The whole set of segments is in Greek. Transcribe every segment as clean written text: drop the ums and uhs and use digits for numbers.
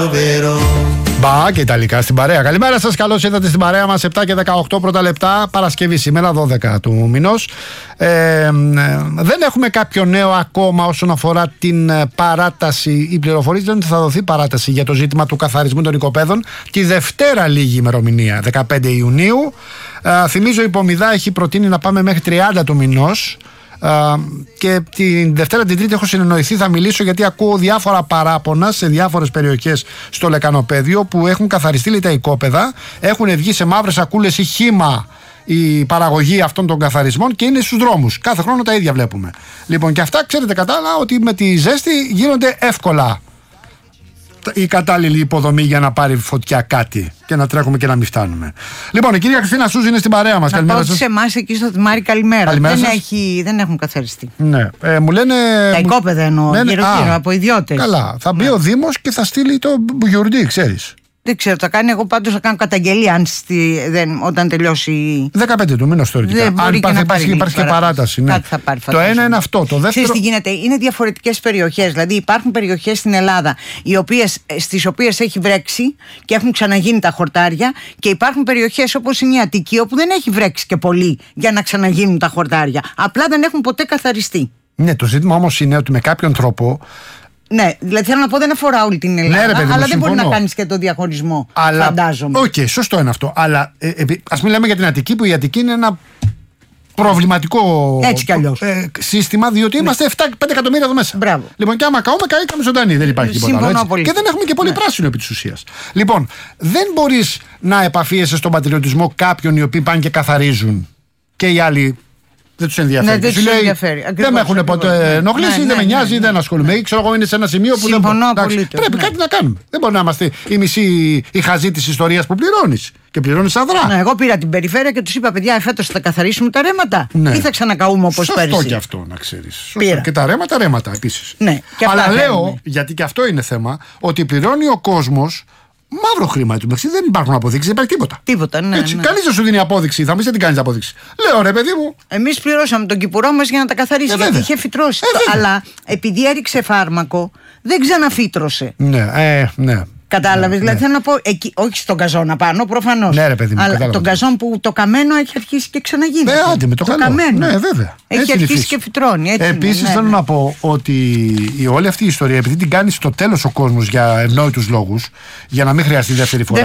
Μπα και Ιταλικά στην παρέα. Καλημέρα σας, καλώς ήρθατε στην παρέα μας. 7 και 18 πρώτα λεπτά, Παρασκευή σήμερα, 12 του μηνός. Δεν έχουμε κάποιο νέο ακόμα όσον αφορά την παράταση. Οι πληροφορίες λένε ότι θα δοθεί παράταση για το ζήτημα του καθαρισμού των οικοπαίδων τη Δευτέρα, λίγη ημερομηνία, 15 Ιουνίου. Θυμίζω η Πομιδά έχει προτείνει να πάμε μέχρι 30 του μηνός. Και την Δευτέρα την Τρίτη έχω συνεννοηθεί, θα μιλήσω, γιατί ακούω διάφορα παράπονα σε διάφορες περιοχές στο Λεκανοπέδιο που έχουν καθαριστεί τα οικόπεδα, έχουν βγει σε μαύρες σακούλες ή χύμα η παραγωγή αυτών των καθαρισμών και είναι στους δρόμους. Κάθε χρόνο τα ίδια βλέπουμε. Λοιπόν, και αυτά ξέρετε κατάλαβα ότι με τη ζέστη γίνονται εύκολα η κατάλληλη υποδομή για να πάρει φωτιά κάτι και να τρέχουμε και να μην φτάνουμε. Λοιπόν, η κυρία Χριστίνα Σούζη είναι στην παρέα μας. Να πω σε εμάς εκεί στο Δημάρι, καλημέρα. Δεν έχουν καθαριστεί. Ναι. Μου λένε. Τα οικόπεδα εννοώ. Γύρω-γύρω από ιδιώτες. Καλά. Θα μπει ο Δήμος και θα στείλει το γιορτή, ξέρεις. Δεν ξέρω, θα κάνει. Εγώ πάντως θα κάνω καταγγελία όταν τελειώσει. 15 του μήνος θεωρητικά. Αν υπάρχει και παράταση. Ναι. Το ένα είναι αυτό. Το δεύτερο. Ξέρεις τι γίνεται, είναι διαφορετικές περιοχές. Δηλαδή υπάρχουν περιοχές στην Ελλάδα στις οποίες έχει βρέξει και έχουν ξαναγίνει τα χορτάρια, και υπάρχουν περιοχές όπως είναι η Αττική όπου δεν έχει βρέξει και πολύ για να ξαναγίνουν τα χορτάρια. Απλά δεν έχουν ποτέ καθαριστεί. Ναι, το ζήτημα όμως είναι ότι με κάποιον τρόπο. Ναι, δηλαδή θέλω να πω δεν αφορά όλη την Ελλάδα, ναι, παιδί, αλλά δεν μπορεί να κάνεις και το διαχωρισμό, φαντάζομαι. Οκ, σωστό είναι αυτό. Αλλά ας μιλάμε για την Αττική, που η Αττική είναι ένα προβληματικό σύστημα, διότι είμαστε 7-5 εκατομμύρια εδώ μέσα. Μπράβο. Λοιπόν, και άμα καούμε, καήκαμε ζωντανή. Δεν υπάρχει τίποτα άλλο. Και δεν έχουμε και πολύ πράσινο επί της ουσίας. Λοιπόν, δεν μπορείς να επαφίεσαι στον πατριωτισμό κάποιων οι οποίοι πάνε και καθαρίζουν και οι άλλοι. Δεν τους ενδιαφέρει. Ναι, σου λέει, δεν με έχουν ποτέ ενοχλήσει, δεν με νοιάζει, δεν ασχολούμαι. Ξέρω εγώ, είναι σε ένα σημείο που πρέπει κάτι να κάνουμε. Δεν μπορεί να είμαστε η μισή η χαζή της ιστορίας που πληρώνεις. Και πληρώνεις αδρά. Ναι, εγώ πήρα την περιφέρεια και τους είπα: παιδιά, φέτος θα καθαρίσουμε τα ρέματα. Ναι. Ή θα ξανακαούμε όπως πέρυσι. Σωστό και αυτό, να ξέρεις. Και τα ρέματα επίσης. Ναι, αλλά λέω, γιατί και αυτό είναι θέμα, ότι πληρώνει ο κόσμος. Μαύρο χρήμα του μεταξύ, δεν υπάρχουν αποδείξεις, δεν υπάρχει τίποτα. Τίποτα, ναι. Έτσι, κανείς δεν σου δίνει απόδειξη, θα μου πει δεν την κάνεις απόδειξη. Λέω ρε παιδί μου. Εμείς πληρώσαμε τον κυπουρό μας για να τα καθαρίσει, γιατί είχε φυτρώσει. Αλλά επειδή έριξε φάρμακο, δεν ξαναφύτρωσε. Ναι. Κατάλαβες, δηλαδή θέλω να πω, όχι στον καζόν απάνω, προφανώς. Ναι, ρε παιδί μου, αλλά τον καζόν που το καμένο έχει αρχίσει και ξαναγίνεται. Άντε με το καμένο. Ναι, βέβαια. Έχει αρχίσει και φυτρώνει. Επίσης θέλω να πω ότι όλη αυτή η ιστορία, επειδή την κάνει στο τέλος ο κόσμος για ευνόητους λόγους, για να μην χρειαστεί δεύτερη φορά.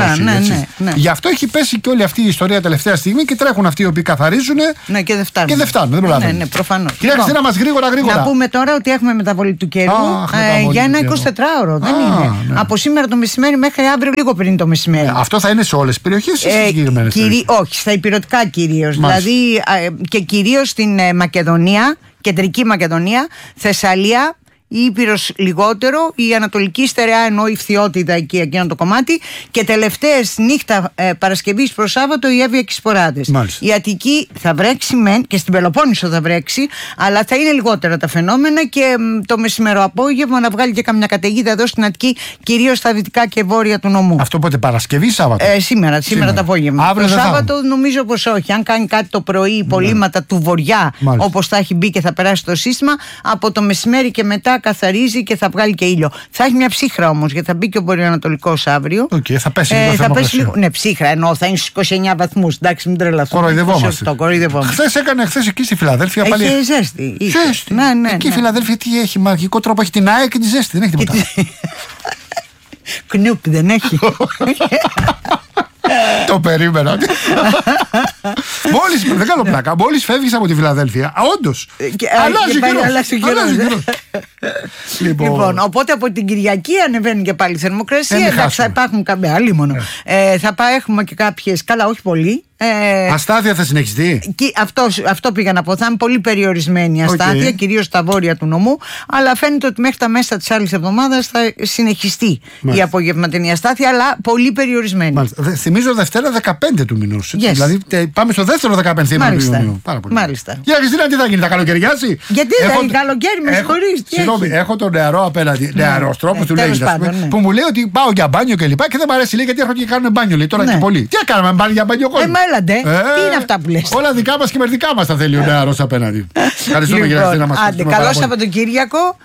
Ναι. Γι' αυτό έχει πέσει και όλη αυτή η ιστορία τελευταία στιγμή και τρέχουν αυτοί οι οποίοι καθαρίζουν. Ναι, και δεν φτάνουν. Ναι, προφανώς. Κυρία Χριστίνα μας, γρήγορα. Να πούμε τώρα ότι έχουμε μεταβολή του καιρού για ένα 24ωρο. Δεν είναι. Από σήμερα το μεσημέρι μέχρι αύριο λίγο πριν το μεσημέρι. Αυτό θα είναι σε όλες τις περιοχές ή στις συγκεκριμένες? Όχι, στα ηπειρωτικά κυρίως. Δηλαδή και κυρίως στην Μακεδονία, κεντρική Μακεδονία, Θεσσαλία, η Ήπειρος λιγότερο, η Ανατολική Στερεά ενώ η Φθιώτιδα εκεί εκείνο το κομμάτι, και τελευταίες νύχτα Παρασκευής προς Σάββατο η Εύβοια και οι Σποράδες. Η Αττική θα βρέξει μεν, και στην Πελοπόννησο θα βρέξει, αλλά θα είναι λιγότερα τα φαινόμενα, και το μεσημεροαπόγευμα να βγάλει και καμιά καταιγίδα εδώ στην Αττική, κυρίως στα δυτικά και βόρεια του νομού. Αυτό πότε, Παρασκευή ή Σάββατο? Σήμερα το απόγευμα. Το Σάββατο νομίζω πως όχι. Αν κάνει κάτι το πρωί υπολείμματα του βορειά, όπως θα έχει μπει και θα περάσει το σύστημα, από το μεσημέρι και μετά καθαρίζει και θα βγάλει και ήλιο. Θα έχει μια ψύχρα όμως, γιατί θα μπει και ο βορειοανατολικός αύριο. Θα πέσει λίγο θερμοκρασία. Ναι, ψύχρα εννοώ, θα είναι στους 29 βαθμούς. Εντάξει, μην τρελαθούμε. Κοροϊδευόμαστε. Χθες εκεί στη Φιλαδέλφια πάλι. Έχει ζέστη. Ναι. Εκεί η Φιλαδέλφια τι έχει, μαγικό τρόπο, έχει την ΑΕΚ και τη ζέστη. Δεν έχει τίποτα. Κνούπ δεν έχει. Το περίμενα. Δεν κάνω πλάκα. Μόλις φεύγεις από τη Φιλαδέλφια, όντως αλλάζει καιρός. Λοιπόν, οπότε από την Κυριακή ανεβαίνει και πάλι η θερμοκρασία. Εντάξει, θα υπάρχουν κάποια άλλη μόνο. Θα έχουμε και κάποιες, καλά, όχι πολύ. Αστάθεια θα συνεχιστεί. Αυτό πήγα να πω. Θα είναι πολύ περιορισμένη η αστάθεια, κυρίως στα βόρεια του νομού. Αλλά φαίνεται ότι μέχρι τα μέσα της άλλης εβδομάδας θα συνεχιστεί η απογευματινή αστάθεια, αλλά πολύ περιορισμένη. Θυμίζω Δευτέρα 15 του μηνός. Δηλαδή πάμε στο δεύτερο 15 του μηνού. Μάλιστα. Για Χριστίνα, τι θα γίνει, θα καλοκαιριάσει? Γιατί δεν είναι καλοκαίρι, με συγχωρείς. Συγγνώμη, έχω τον νεαρό απέναντι. Νεαρός τρόπος του λέει, που μου λέει ότι πάω για μπάνιο και λοιπά και δεν μου αρέσει, λέει, γιατί έρχονται και κάνουν μπάνιο. Λέει τώρα και πολύ. Τι έκαναμε, πάλι για μπάνιο κόσμο? Τι είναι αυτά που λες? Όλα δικά μας και μερδικά μας θα θέλει ο νεαρός απέναντι. Ευχαριστούμε, κύριε Χριστίνα μας. Καλό Σαββατοκύριακο.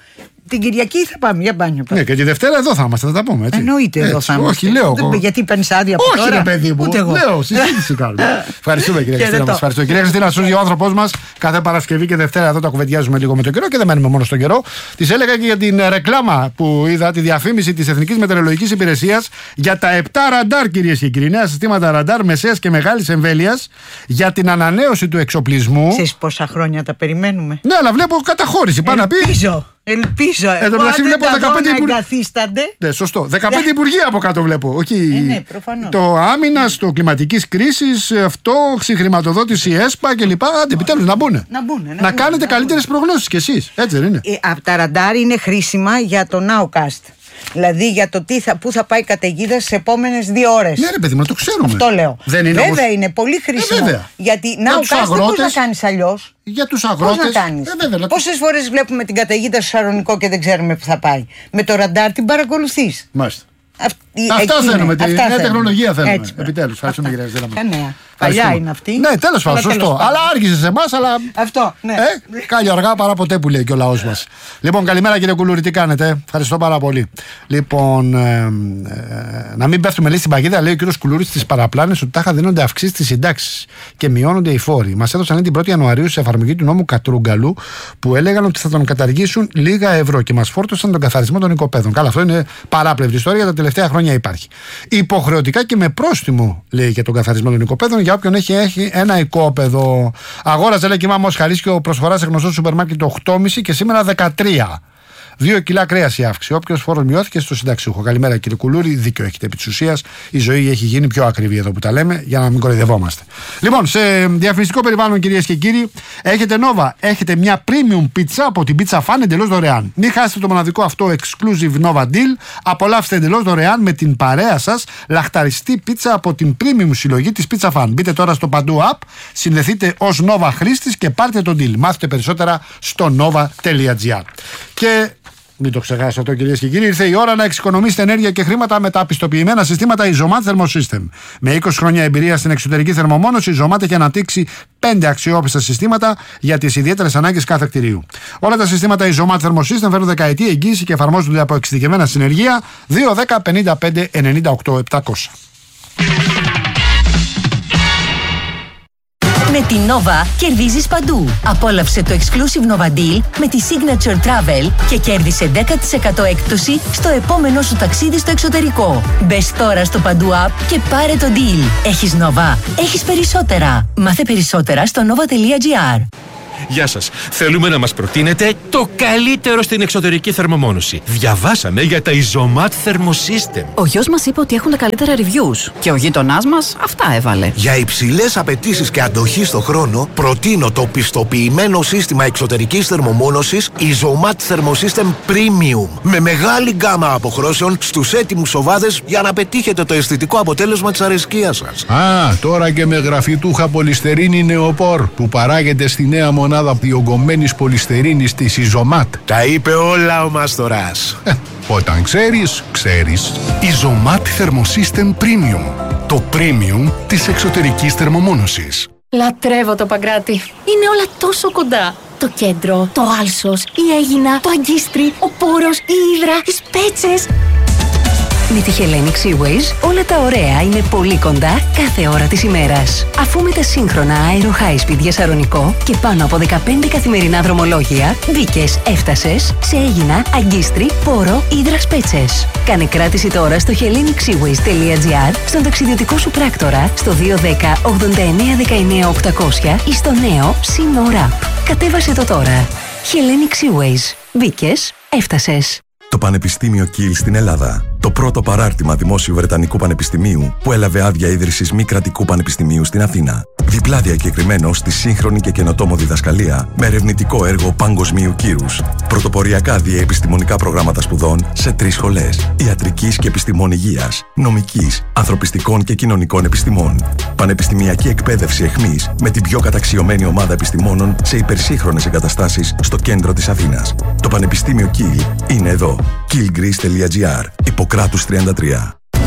Την Κυριακή θα πάμε για μπάνιο. Ναι, και τη Δευτέρα εδώ θα είμαστε, θα τα πούμε. Έτσι. Εννοείται εδώ θα είμαστε. Όχι, λέω. Γιατί παίρνει άδεια από τώρα. Όχι, ρε παιδί μου. Ούτε εγώ. Λέω, συζήτηση κάνουμε. Ευχαριστούμε, κυρία Χριστίνα. Κυρία Χριστίνα Σούζη, ο άνθρωπός μας, κάθε Παρασκευή και Δευτέρα εδώ τα κουβεντιάζουμε λίγο με τον καιρό και δεν μένουμε μόνο στον καιρό. Της έλεγα και για την ρεκλάμα που είδα, τη διαφήμιση της Εθνικής Μετεωρολογικής Υπηρεσίας για τα 7 ραντάρ, κυρίες και κύριοι. Νέα συστήματα ραντάρ μεσαίας και μεγάλης εμβέλειας για την ανανέωση του εξοπλισμού. Ξέρεις πόσα χρόνια τα περιμένουμε. Ναι, αλλά βλέπω καταχώρηση. Πάει να πει. Ελπίζω. Εδώ μεταξύ βλέπω 15 υπουργεία. Ναι, σωστό. 15 υπουργεία από κάτω βλέπω. Όχι. Ναι, προφανώς. Το άμυνας, το κλιματικής κρίσης, αυτό, χρηματοδότηση ΕΣΠΑ κλπ. Άντε, επιτέλους να μπουν. Να κάνετε καλύτερες προγνώσεις κι εσείς. Έτσι δεν είναι? Τα ραντάρ είναι χρήσιμα για το Nowcast. Δηλαδή για το πού θα πάει η καταιγίδα στις επόμενες 2 ώρες. Ναι, ρε παιδί μου, το ξέρουμε. Αυτό λέω. Δεν είναι βέβαια όμως... είναι πολύ χρήσιμο. Γιατί Nowcast δεν μπορείς να κάνεις αλλιώς. Για τους αγρότες. Πώς να κάνεις. Πόσες φορές βλέπουμε την καταιγίδα στο Σαρονικό και δεν ξέρουμε που θα πάει. Με το ραντάρ την παρακολουθείς. Μάλιστα. Αυτά θέλουμε. Τη νέα τεχνολογία θέλουμε. Επιτέλους. Ευχαριστούμε, κυρία Χριστίνα. Παλιά είναι αυτή. Ναι, τέλος πάντων, σωστό. Αλλά άργησε σε εμάς, αλλά. Αυτό, ναι. Κάλλιο αργά παρά ποτέ που λέει και ο λαός μας. Λοιπόν, καλημέρα κύριε Κουλούρη, τι κάνετε? Ευχαριστώ πάρα πολύ. Λοιπόν, να μην πέφτουμε λέει στην παγίδα, λέει ο κύριος Κουλούρης στις παραπλάνες ότι τάχα δίνονται αυξήσεις στις συντάξεις και μειώνονται οι φόροι. Μας έδωσαν την 1η Ιανουαρίου σε εφαρμογή του νόμου Κατρούγκαλου που έλεγαν ότι θα τον καταργήσουν λίγα ευρώ και μας φόρτωσαν τον καθαρισμό των οικοπαίδων. Καλά, αυτό είναι παράπλευρη ιστορία, τα τελευταία χρόνια υπάρχει. Υποχρεωτικά και με πρόστιμο λέει για τον καθαρισμό των οικοπαίδων για όποιον έχει ένα οικόπεδο. Αγόραζε λέει και η μάμα Χαρίσκιο προσφορά σε γνωστό σούπερ μάρκετ 8,5 και σήμερα 13. 2 κιλά κρέας η αύξηση. Όποιος φόρος μειώθηκε στο συνταξιούχο. Καλημέρα κύριε Κουλούρη, δίκιο έχετε. Επί της ουσίας η ζωή έχει γίνει πιο ακριβή εδώ που τα λέμε για να μην κοροϊδευόμαστε. Λοιπόν, σε διαφημιστικό περιβάλλον κυρίες και κύριοι, έχετε Nova. Έχετε μια premium pizza από την Pizza Fan εντελώς δωρεάν. Μην χάσετε το μοναδικό αυτό exclusive Nova deal. Απολαύστε εντελώς δωρεάν με την παρέα σας λαχταριστή πίτσα από την premium συλλογή της Pizza Fan. Μπείτε τώρα στο παντού app, συνδεθείτε ως Nova χρήστης και πάρτε τον deal. Μάθετε περισσότερα στο nova.gr. Και μην το ξεχάσετε αυτό κυρίες και κύριοι, ήρθε η ώρα να εξοικονομήσετε ενέργεια και χρήματα με τα πιστοποιημένα συστήματα Isomat Thermosystem. Με 20 χρόνια εμπειρία στην εξωτερική θερμομόνωση, η Isomat έχει αναπτύξει 5 αξιόπιστα συστήματα για τις ιδιαίτερες ανάγκες κάθε κτηρίου. Όλα τα συστήματα Isomat Thermosystem φέρνουν δεκαετή εγγύηση και εφαρμόζονται από εξειδικευμένα συνεργεία 210 55 98 700. Με την Nova κερδίζεις παντού. Απόλαυσε το exclusive Nova Deal με τη Signature Travel και κέρδισε 10% έκπτωση στο επόμενο σου ταξίδι στο εξωτερικό. Μπες τώρα στο παντού app και πάρε το deal. Έχεις Nova, έχεις περισσότερα. Μάθε περισσότερα στο nova.gr. Γεια σας. Θέλουμε να μας προτείνετε το καλύτερο στην εξωτερική θερμομόνωση. Διαβάσαμε για τα Isomat Thermosystem. Ο γιος μας είπε ότι έχουν τα καλύτερα reviews και ο γείτονάς μας αυτά έβαλε. Για υψηλές απαιτήσεις και αντοχή στο χρόνο, προτείνω το πιστοποιημένο σύστημα εξωτερικής θερμομόνωσης Isomat Thermosystem Premium. Με μεγάλη γκάμα αποχρώσεων στους έτοιμους σοβάδες για να πετύχετε το αισθητικό αποτέλεσμα της αρεσκίας σας. Τώρα και με γραφιτούχα πολυστερίνη νεοπόρ που παράγεται στη νέα μονάδα διογκωμένης πολυστερίνης της Isomat. Τα είπε όλα ο Μάστορας. Όταν ξέρεις, ξέρεις. Isomat Thermosystem Premium. Το premium της εξωτερικής θερμομόνωσης. Λατρεύω το Παγκράτη. Είναι όλα τόσο κοντά. Το κέντρο, το Άλσος, η Αίγινα, το Αγκίστρι, ο Πόρος, η Ύδρα, οι Σπέτσες. Με τη Hellenic Seaways όλα τα ωραία είναι πολύ κοντά κάθε ώρα της ημέρας. Αφού με τα σύγχρονα Aero High Speed για Σαρονικό και πάνω από 15 καθημερινά δρομολόγια μπήκες, έφτασες σε Αίγινα, Αγκίστρι, Πόρο, Ύδρα, Σπέτσες. Κάνε κράτηση τώρα στο hellenicseaways.gr, στον ταξιδιωτικό σου πράκτορα, στο 210 89 19 800 ή στο νέο Σύνορα. Κατέβασε το τώρα. Hellenic Seaways. Μπήκες, έφτασες. Το Πανεπιστήμιο Κιλ στην Ελλάδα. Το πρώτο παράρτημα δημόσιου Βρετανικού Πανεπιστημίου που έλαβε άδεια ίδρυσης μη κρατικού πανεπιστημίου στην Αθήνα. Διπλά διακεκριμένο στη σύγχρονη και καινοτόμο διδασκαλία με ερευνητικό έργο παγκοσμίου κύρους. Πρωτοποριακά διαεπιστημονικά προγράμματα σπουδών σε 3 σχολές. Ιατρικής και επιστημών υγείας, νομικής, ανθρωπιστικών και κοινωνικών επιστημών. Πανεπιστημιακή εκπαίδευση εχμής με την πιο καταξιωμένη ομάδα επιστημόνων σε υπερσύγχρονες εγκαταστάσεις στο κέντρο της Αθήνας. Το Πανεπιστήμιο Κιλ είναι εδώ. killgreece.gr. Ιπποκράτους 33.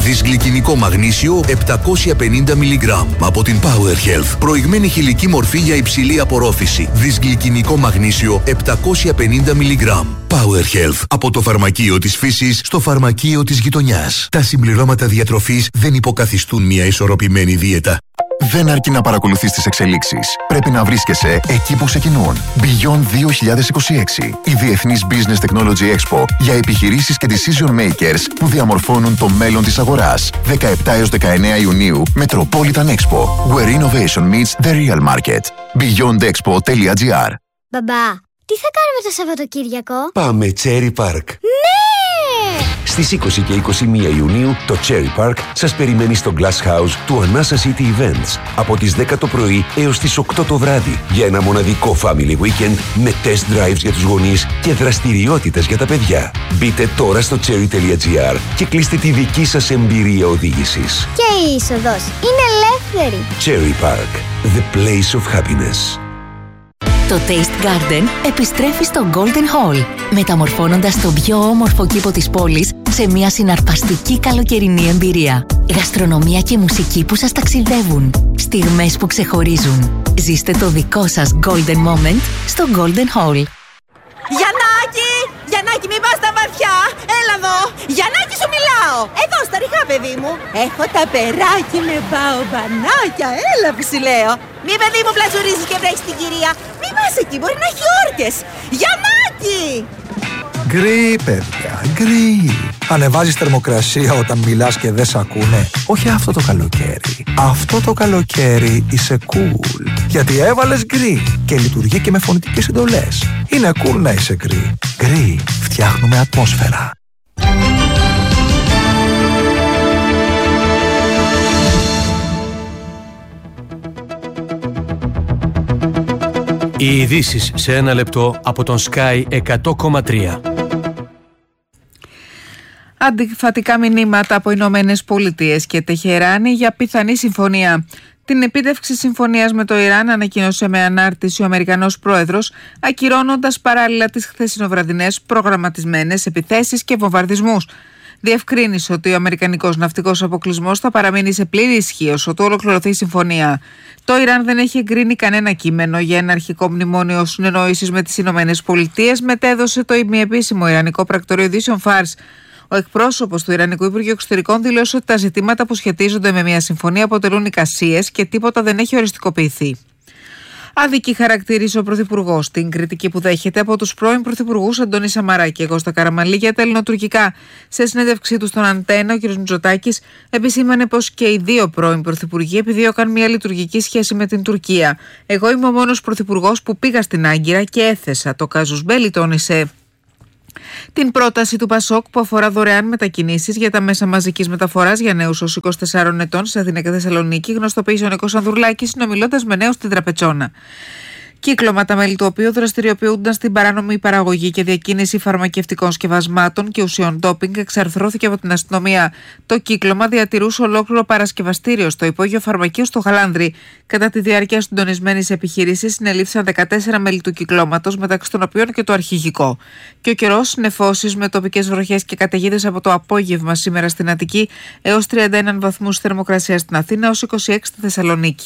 Δυσγλυκινικό μαγνήσιο 750 mg από την Power Health. Προηγμένη χηλική μορφή για υψηλή απορρόφηση. Δυσγλυκινικό μαγνήσιο 750 mg. Power Health. Από το φαρμακείο της φύσης στο φαρμακείο της γειτονιάς. Τα συμπληρώματα διατροφής δεν υποκαθιστούν μια ισορροπημένη δίαιτα. Δεν αρκεί να παρακολουθείς τις εξελίξεις. Πρέπει να βρίσκεσαι εκεί που ξεκινούν. Beyond 2026. Η Διεθνής Business Technology Expo για επιχειρήσεις και decision makers που διαμορφώνουν το μέλλον της αγοράς. 17 έως 19 Ιουνίου, Metropolitan Expo. Where innovation meets the real market. beyondexpo.gr. Μπαμπά, τι θα κάνουμε το Σαββατοκύριακο? Πάμε Cherry Park. Ναι! Στις 20 και 21 Ιουνίου το Cherry Park σας περιμένει στο Glass House του Anasa City Events από τις 10 το πρωί έως τις 8 το βράδυ για ένα μοναδικό family weekend με test drives για τους γονείς και δραστηριότητες για τα παιδιά. Μπείτε τώρα στο cherry.gr και κλείστε τη δική σας εμπειρία οδήγησης. Και η είσοδος είναι ελεύθερη. Cherry Park, the place of happiness. Το Taste Garden επιστρέφει στο Golden Hall, μεταμορφώνοντας τον πιο όμορφο κήπο της πόλης σε μια συναρπαστική καλοκαιρινή εμπειρία. Γαστρονομία και μουσική που σας ταξιδεύουν. Στιγμές που ξεχωρίζουν. Ζήστε το δικό σας Golden Moment στο Golden Hall. Γιαννάκη! Γιαννάκη, μην πας στα βαθιά! Έλα εδώ! Γιαννάκη, σου μιλάω! Εδώ στα ριχά, παιδί μου! Έχω τα περάκι με μπαομπανάκια! Έλα που σου λέω! Μη, παιδί μου, πλατζουρίζεις και βρέχεις την κυρία! Μη πας εκεί, μπορεί να έχει όρκες! Γιαννάκη! Γκρι, παιδιά, γκρι. Ανεβάζεις θερμοκρασία όταν μιλάς και δεν σ' ακούνε. Όχι αυτό το καλοκαίρι. Αυτό το καλοκαίρι είσαι cool. Γιατί έβαλες γκρι και λειτουργεί και με φωνητικές εντολές. Είναι cool να είσαι γκρι. Γκρι, φτιάχνουμε ατμόσφαιρα. Οι ειδήσεις σε ένα λεπτό από τον Sky 100,3. Αντιφατικά μηνύματα από Ηνωμένες Πολιτείες και Τεχεράνη για πιθανή συμφωνία. Την επίτευξη συμφωνίας με το Ιράν ανακοίνωσε με ανάρτηση ο Αμερικανός πρόεδρος, ακυρώνοντας παράλληλα τις χθεσινοβραδινές προγραμματισμένες επιθέσεις και βομβαρδισμούς. Διευκρίνησε ότι ο αμερικανικός ναυτικός αποκλεισμός θα παραμείνει σε πλήρη ισχύ όσο του ολοκληρωθεί η συμφωνία. Το Ιράν δεν έχει εγκρίνει κανένα κείμενο για ένα αρχικό μνημόνιο συνεννόησης με τις Ηνωμένες Πολιτείες, μετέδωσε το ημιεπίσημο Ιρανικό Πρακτορείο Ειδήσεων Φάρς. Ο εκπρόσωπος του Ιρανικού Υπουργείου Εξωτερικών δήλωσε ότι τα ζητήματα που σχετίζονται με μια συμφωνία αποτελούν εικασίες και τίποτα δεν έχει οριστικοποιηθεί. Αδική χαρακτήρισε ο Πρωθυπουργός την κριτική που δέχεται από τους πρώην Πρωθυπουργούς Αντώνη Σαμαρά και Κώστα Καραμανλή για τα ελληνοτουρκικά. Σε συνέντευξή του στον Αντένα, ο κ. Μητσοτάκης επισήμανε πως και οι δύο πρώην Πρωθυπουργοί επιδίωκαν μια λειτουργική σχέση με την Τουρκία. Εγώ είμαι ο μόνος Πρωθυπουργός που πήγα στην Άγκυρα και έθεσα το κάζους μπέλι, τόνισε. Την πρόταση του Πασόκ που αφορά δωρεάν μετακινήσεις για τα μέσα μαζικής μεταφοράς για νέους ως 24 ετών σε Αθήνα και Θεσσαλονίκη, γνωστοποίησε ο Νίκος Ανδρουλάκης συνομιλώντας με νέους στην Τραπετσόνα. Κύκλωμα τα μέλη του οποίου δραστηριοποιούνταν στην παράνομη παραγωγή και διακίνηση φαρμακευτικών σκευασμάτων και ουσιών ντόπινγκ εξαρθρώθηκε από την αστυνομία. Το κύκλωμα διατηρούσε ολόκληρο παρασκευαστήριο στο υπόγειο φαρμακείου στο Χαλάνδρι. Κατά τη διάρκεια συντονισμένης επιχείρησης συνελήφθησαν 14 μέλη του κυκλώματος, μεταξύ των οποίων και το αρχηγικό. Και ο καιρός, νεφώσεις με τοπικές βροχές και καταιγίδες από το απόγευμα σήμερα στην Αττική έως 31 βαθμούς θερμοκρασία στην Αθήνα έως 26 στη Θεσσαλονίκη.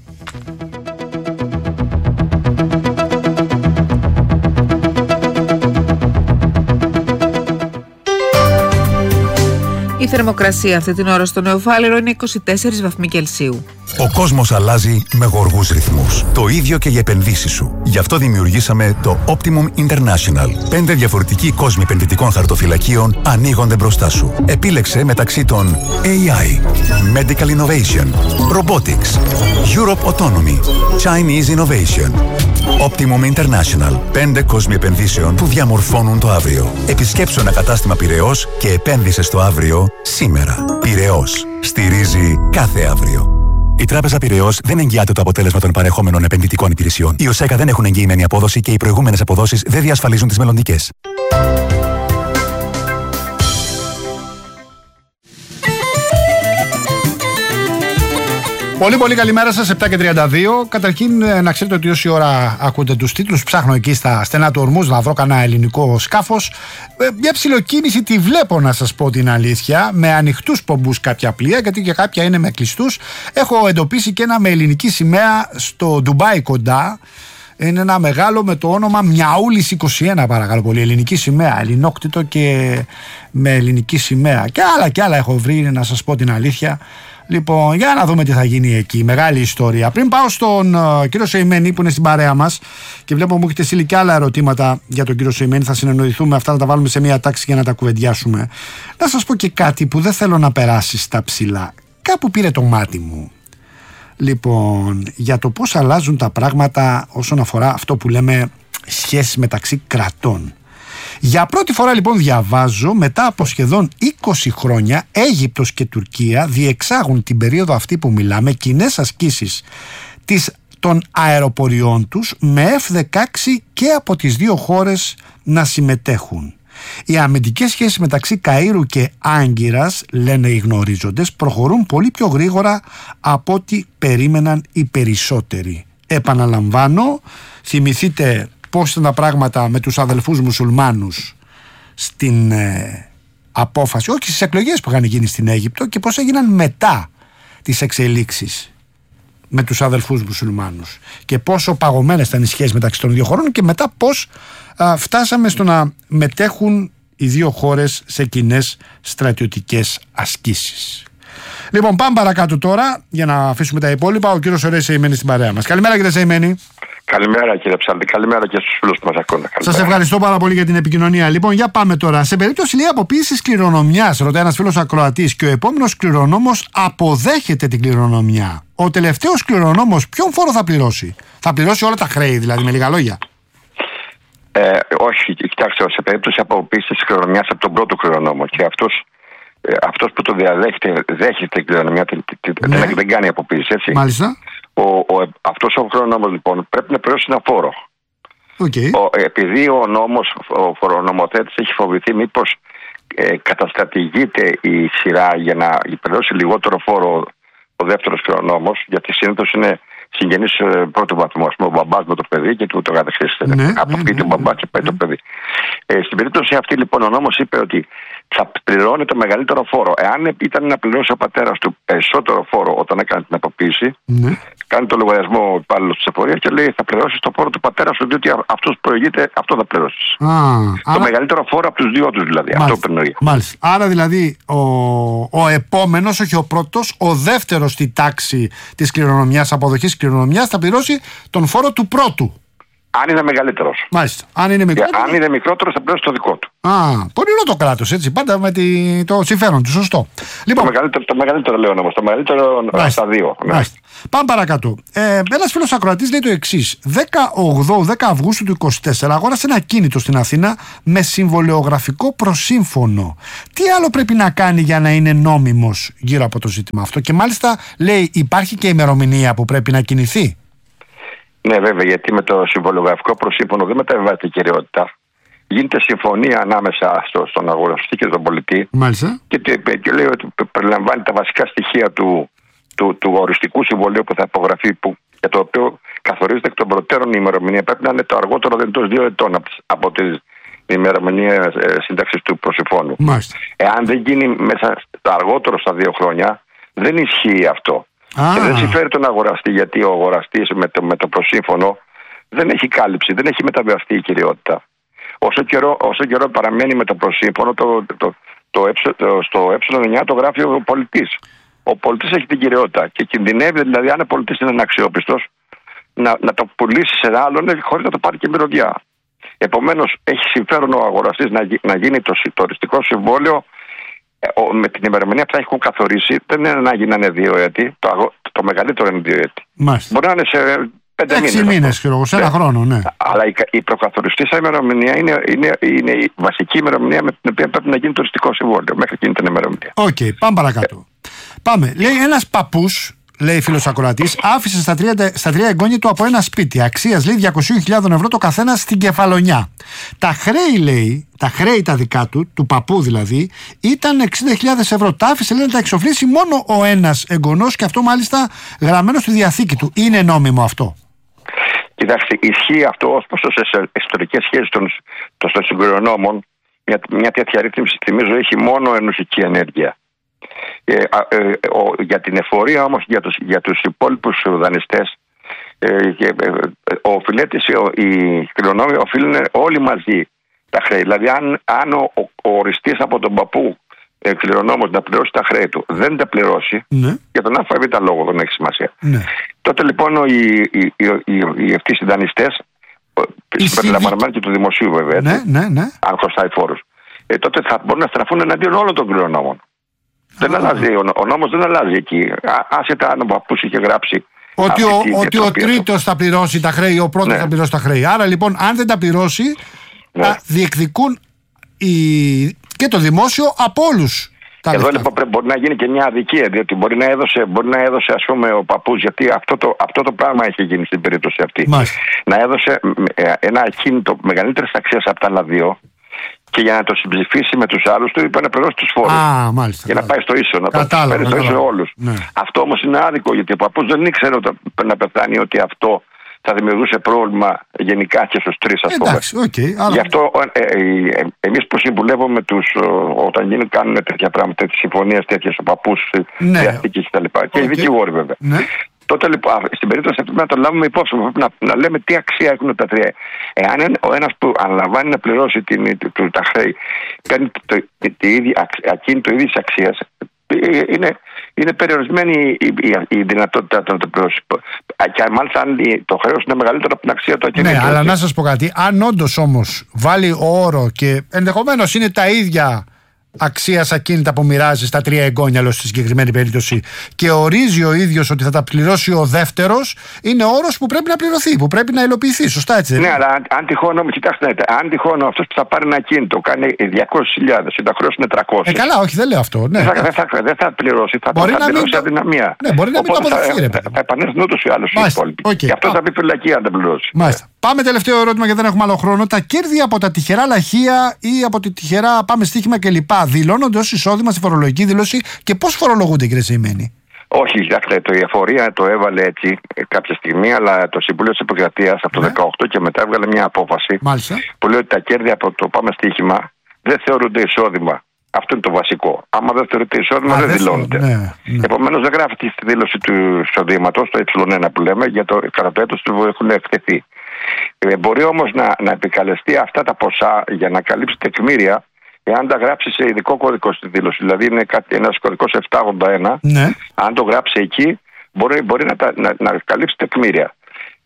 Η θερμοκρασία αυτή την ώρα στο Νεοφάλιρο είναι 24 βαθμοί Κελσίου. Ο κόσμος αλλάζει με γοργούς ρυθμούς. Το ίδιο και οι επενδύσεις σου. Γι' αυτό δημιουργήσαμε το Optimum International. 5 διαφορετικοί κόσμοι επενδυτικών χαρτοφυλακίων ανοίγονται μπροστά σου. Επίλεξε μεταξύ των AI, Medical Innovation, Robotics, Europe Autonomy, Chinese Innovation. Optimum International. 5 κόσμοι επενδύσεων που διαμορφώνουν το αύριο. Επισκέψου ένα κατάστημα Πειραιώς και επένδυσε στο αύριο σήμερα. Πειραιώς. Στηρίζει κάθε αύριο. Η Τράπεζα Πειραιώς δεν εγγυάται το αποτέλεσμα των παρεχόμενων επενδυτικών υπηρεσιών. Οι ΟΣΕΚΑ δεν έχουν εγγυημένη απόδοση και οι προηγούμενες αποδόσεις δεν διασφαλίζουν τις μελλοντικές. Πολύ πολύ καλημέρα σας, 7:32. Καταρχήν να ξέρετε ότι όση ώρα ακούτε τους τίτλους, ψάχνω εκεί στα στενά του Ορμούς να βρω κανένα ελληνικό σκάφος. Μια ψιλοκίνηση τη βλέπω, να σας πω την αλήθεια, με ανοιχτούς πομπούς κάποια πλοία, γιατί και κάποια είναι με κλειστούς. Έχω εντοπίσει και ένα με ελληνική σημαία στο Ντουμπάι κοντά. Είναι ένα μεγάλο με το όνομα Μιαούλης 21, παρακαλώ πολύ. Ελληνική σημαία, ελληνόκτητο και με ελληνική σημαία. Και άλλα έχω βρει, να σας πω την αλήθεια. Λοιπόν, για να δούμε τι θα γίνει εκεί. Μεγάλη ιστορία. Πριν πάω στον κύριο Σεϊμένη που είναι στην παρέα μας και βλέπω μου έχετε στείλει και άλλα ερωτήματα για τον κύριο Σεϊμένη. Θα συνεννοηθούμε αυτά, να τα βάλουμε σε μια τάξη για να τα κουβεντιάσουμε. Να σας πω και κάτι που δεν θέλω να περάσει στα ψηλά. Κάπου πήρε το μάτι μου. Λοιπόν, για το πώς αλλάζουν τα πράγματα όσον αφορά αυτό που λέμε σχέσεις μεταξύ κρατών. Για πρώτη φορά λοιπόν διαβάζω, μετά από σχεδόν 20 χρόνια, Αίγυπτος και Τουρκία διεξάγουν την περίοδο αυτή που μιλάμε κοινές ασκήσεις των αεροποριών τους με F-16 και από τις δύο χώρες να συμμετέχουν. Οι αμυντικές σχέσεις μεταξύ Καΐρου και Άγκυρας, λένε οι γνωρίζοντες, προχωρούν πολύ πιο γρήγορα από ό,τι περίμεναν οι περισσότεροι. Επαναλαμβάνω, θυμηθείτε πώς ήταν τα πράγματα με τους αδελφούς μουσουλμάνους στην απόφαση, όχι στις εκλογές που είχαν γίνει στην Αίγυπτο, και πώς έγιναν μετά τις εξελίξεις με τους αδελφούς μουσουλμάνους και πόσο παγωμένες ήταν οι σχέσεις μεταξύ των δύο χωρών, και μετά πώς φτάσαμε στο να μετέχουν οι δύο χώρες σε κοινές στρατιωτικές ασκήσεις. Λοιπόν, πάμε παρακάτω τώρα για να αφήσουμε τα υπόλοιπα. Ο κύριος Ωραίος Σεϊμένη στην παρέα μας. Καλημέρα, κύριε Σεϊμένη. Καλημέρα, κύριε Ψάλτη. Καλημέρα και στους φίλους που μας ακούνε. Σας ευχαριστώ πάρα πολύ για την επικοινωνία. Λοιπόν, για πάμε τώρα. Σε περίπτωση λέει αποποίησης κληρονομιάς, ρωτάει ένας φίλος ακροατής, και ο επόμενος κληρονόμος αποδέχεται την κληρονομιά, ο τελευταίος κληρονόμος ποιον φόρο θα πληρώσει? Θα πληρώσει όλα τα χρέη, δηλαδή, με λίγα λόγια? Όχι, κοιτάξτε, σε περίπτωση αποποίησης της κληρονομιάς από τον πρώτο κληρονόμο, και αυτός που το δέχεται την κληρονομιά, δεν κάνει αποποίηση, έτσι. Μάλιστα. Αυτός ο κληρονόμος λοιπόν πρέπει να πληρώσει ένα φόρο. Okay. Επειδή ο φορονομοθέτης έχει φοβηθεί μήπως καταστρατηγείται η σειρά για να πληρώσει λιγότερο φόρο ο δεύτερος κληρονόμος, γιατί συνήθως είναι συγγενείς πρώτου βαθμού, ο μπαμπάς με το παιδί και το καθεξής. Αποφύγει τον μπαμπά και πάει το παιδί. Στην περίπτωση αυτή λοιπόν ο νόμος είπε ότι θα πληρώνει το μεγαλύτερο φόρο. Εάν ήταν να πληρώσει ο πατέρας του περισσότερο φόρο όταν έκανε την αποποίηση, κάνει το λογαριασμό ο υπάλληλος της εφορίας και λέει θα πληρώσεις το φόρο του πατέρα σου, διότι αυτός προηγείται, αυτό θα πληρώσεις. Το μεγαλύτερο φόρο από τους δύο τους δηλαδή. Αυτό περνοεί. Μάλιστα. Άρα δηλαδή ο επόμενος, όχι ο πρώτος, ο δεύτερος στη τάξη της κληρονομιάς, αποδοχής κληρονομιάς, θα πληρώσει τον φόρο του πρώτου. Αν είναι μεγαλύτερος. Μάλιστα. Αν είναι μικρότερος θα πληρώσει το δικό του. Πονηρό το κράτος, έτσι. Πάντα με το συμφέρον του. Σωστό. Λοιπόν, το μεγαλύτερο λέω όμως. Το μεγαλύτερο στα δύο. Ναι. Πάμε παρακάτω. Ένας φίλος ακροατής λέει το εξής. 10 Αυγούστου του 2024 αγόρασε ένα κίνητο στην Αθήνα με συμβολεογραφικό προσύμφωνο. Τι άλλο πρέπει να κάνει για να είναι νόμιμος γύρω από το ζήτημα αυτό? Και μάλιστα λέει υπάρχει και ημερομηνία που πρέπει να κινηθεί. Ναι, βέβαια, γιατί με το συμβολογραφικό προσύμφωνο δεν μεταβιβάζεται η κυριότητα. Γίνεται συμφωνία ανάμεσα στον αγοραστή και τον πολιτή. Μάλιστα. Και λέει ότι περιλαμβάνει τα βασικά στοιχεία του οριστικού συμβολίου που θα υπογραφεί, για το οποίο καθορίζεται εκ των προτέρων η ημερομηνία. Πρέπει να είναι το αργότερο δυνατός 2 ετών από την ημερομηνία σύνταξης του προσυμφώνου. Μάλιστα. Εάν δεν γίνει μέσα το αργότερο στα 2 χρόνια, δεν ισχύει αυτό. Και δεν συμφέρει τον αγοραστή, γιατί ο αγοραστής με το προσύμφωνο δεν έχει κάλυψη, δεν έχει μεταβιβαστεί η κυριότητα. Όσο καιρό παραμένει με το προσύμφωνο, στο ε9 το γράφει ο πολιτής. Ο πολιτής έχει την κυριότητα και κινδυνεύει, δηλαδή, αν ο πολιτής είναι αξιόπιστος, να το πουλήσει σε άλλον χωρίς να το πάρει και μυρωδιά. Επομένως, έχει συμφέρον ο αγοραστής να γίνει το οριστικό συμβόλαιο με την ημερομηνία που θα έχουν καθορίσει. Δεν είναι ανάγκη να είναι 2 έτη. Το μεγαλύτερο είναι 2 έτη. Μάλιστα. Μπορεί να είναι σε 5 μήνες. 6 μήνες, σε ένα χρόνο, ναι. Αλλά η προκαθοριστήσα ημερομηνία είναι η βασική ημερομηνία με την οποία πρέπει να γίνει το οριστικό συμβόλαιο. Μέχρι εκείνη την ημερομηνία. Πάμε παρακάτω. Πάμε. Λέει ένας παππούς λέει φίλος ακροατής, άφησε στα 3 εγγόνια του από ένα σπίτι. Αξίας, λέει, 200.000 ευρώ το καθένα στην Κεφαλονιά. Τα χρέη, λέει, τα χρέη τα δικά του παππού δηλαδή, ήταν 60.000 ευρώ. Τα άφησε, λέει, να τα εξοφλήσει μόνο ο ένας εγγονός και αυτό μάλιστα γραμμένο στη διαθήκη του. Είναι νόμιμο αυτό? Κοιτάξτε, ισχύει αυτό ως προς τις ιστορικές σχέσεις των συγκρονόμων. Μια τέτοια ρύθμιση, θυμίζω, έχει μόνο ενωσική ενέργεια. Για την εφορία όμως, για τους υπόλοιπους δανειστές, οι κληρονόμοι οφείλουν όλοι μαζί τα χρέη. Δηλαδή αν ο οριστής από τον παππού κληρονόμος να πληρώσει τα χρέη του δεν τα πληρώσει, για τον ΑΒ λόγο δεν έχει σημασία, τότε λοιπόν αυτοί οι δανειστές, συμπεριλαμβανομένου και του δημοσίου βέβαια, αν χρωστάει φόρους, τότε θα μπορούν να στραφούν εναντίον όλων των κληρονόμων. Δεν αλλάζει, ο νόμος δεν αλλάζει εκεί. Άσχετα αν ο παππούς είχε γράψει ότι ο τρίτος θα πληρώσει τα χρέη, ο πρώτος θα πληρώσει τα χρέη. Άρα λοιπόν, αν δεν τα πληρώσει, θα διεκδικούν και το δημόσιο από όλους. Εδώ λοιπόν μπορεί να γίνει και μια αδικία, διότι μπορεί να έδωσε ας πούμε ο παππούς, γιατί αυτό το πράγμα έχει γίνει στην περίπτωση αυτή. Να έδωσε ένα ακίνητο μεγαλύτερης αξίας από τα άλλα δύο, και για να το συμψηφίσει με τους άλλους του είπε να πληρώσει τους φόρους. Για να πάει στο ίσο, να το φέρει στο ίσο όλους. Αυτό όμως είναι άδικο, γιατί ο παππούς δεν ήξερε να πεθάνει ότι αυτό θα δημιουργούσε πρόβλημα γενικά και στους τρεις, ας πούμε. Γι' αυτό εμείς που συμβουλεύουμε όταν κάνουν τέτοια πράγματα, τέτοιες συμφωνίες, τέτοιες ο παππούς, διαθήκες κτλ. Και οι δικηγόροι βέβαια. Τότε λοιπόν, στην περίπτωση αυτή πρέπει να το λάβουμε υπόψη, να λέμε τι αξία έχουν τα τρία. Εάν ο ένας που αναλαμβάνει να πληρώσει τα χρέη παίρνει ακίνητο ίδιας αξίας, είναι περιορισμένη η δυνατότητα να το πληρώσει. Και μάλιστα αν το χρέος είναι μεγαλύτερο από την αξία του ακίνητου. Ναι, αλλά να σας πω κάτι. Αν όντως όμως βάλει όρο και ενδεχομένως είναι τα ίδια αξίας ακίνητα που μοιράζει στα 3 εγγόνια, στη συγκεκριμένη περίπτωση, και ορίζει ο ίδιος ότι θα τα πληρώσει ο δεύτερος, είναι όρος που πρέπει να πληρωθεί, που πρέπει να υλοποιηθεί. Σωστά, έτσι? Ναι, αλλά αν τυχόν, κοιτάξτε, αν τυχόν αυτός που θα πάρει ένα ακίνητο κάνει 200.000 και τα χρέος είναι 300. Καλά, όχι, δεν λέω αυτό. Ναι. Δεν θα πληρώσει, θα πληρώσει αδυναμία. Ναι, μπορεί να μην το αποδεχθεί. Θα επανέλθουν ούτως ή άλλως οι υπόλοιποι. Και αυτό θα μπει φυλακή αν δεν πληρώσει. Μάλιστα. Πάμε τελευταίο ερώτημα, γιατί δεν έχουμε άλλο χρόνο. Τα κέρδη από τα τυχερά λαχεία ή από τη τυχερά πάμε στοίχημα κλπ. Δηλώνονται ως εισόδημα στη φορολογική δήλωση και πώς φορολογούνται, κύριε Σεϊμένη? Όχι, κοιτάξτε, η εφορία το έβαλε έτσι κάποια στιγμή, αλλά το Συμβούλιο της Επικρατείας από το 2018 και μετά έβγαλε μια απόφαση που λέει ότι τα κέρδη από το πάμε στοίχημα δεν θεωρούνται εισόδημα. Αυτό είναι το βασικό. Άμα δεν θεωρείται εισόδημα, δεν δηλώνεται. Επομένως, δεν γράφεται στη δήλωση του εισοδήματος, το ε1 που λέμε, για το κατά το έτος του έχουν εκτεθεί. Μπορεί όμως να επικαλεστεί αυτά τα ποσά για να καλύψει τεκμήρια, εάν τα γράψει σε ειδικό κωδικό στη δήλωση. Δηλαδή είναι ένας κωδικός 781. Αν το γράψει εκεί, μπορεί να καλύψει τεκμήρια.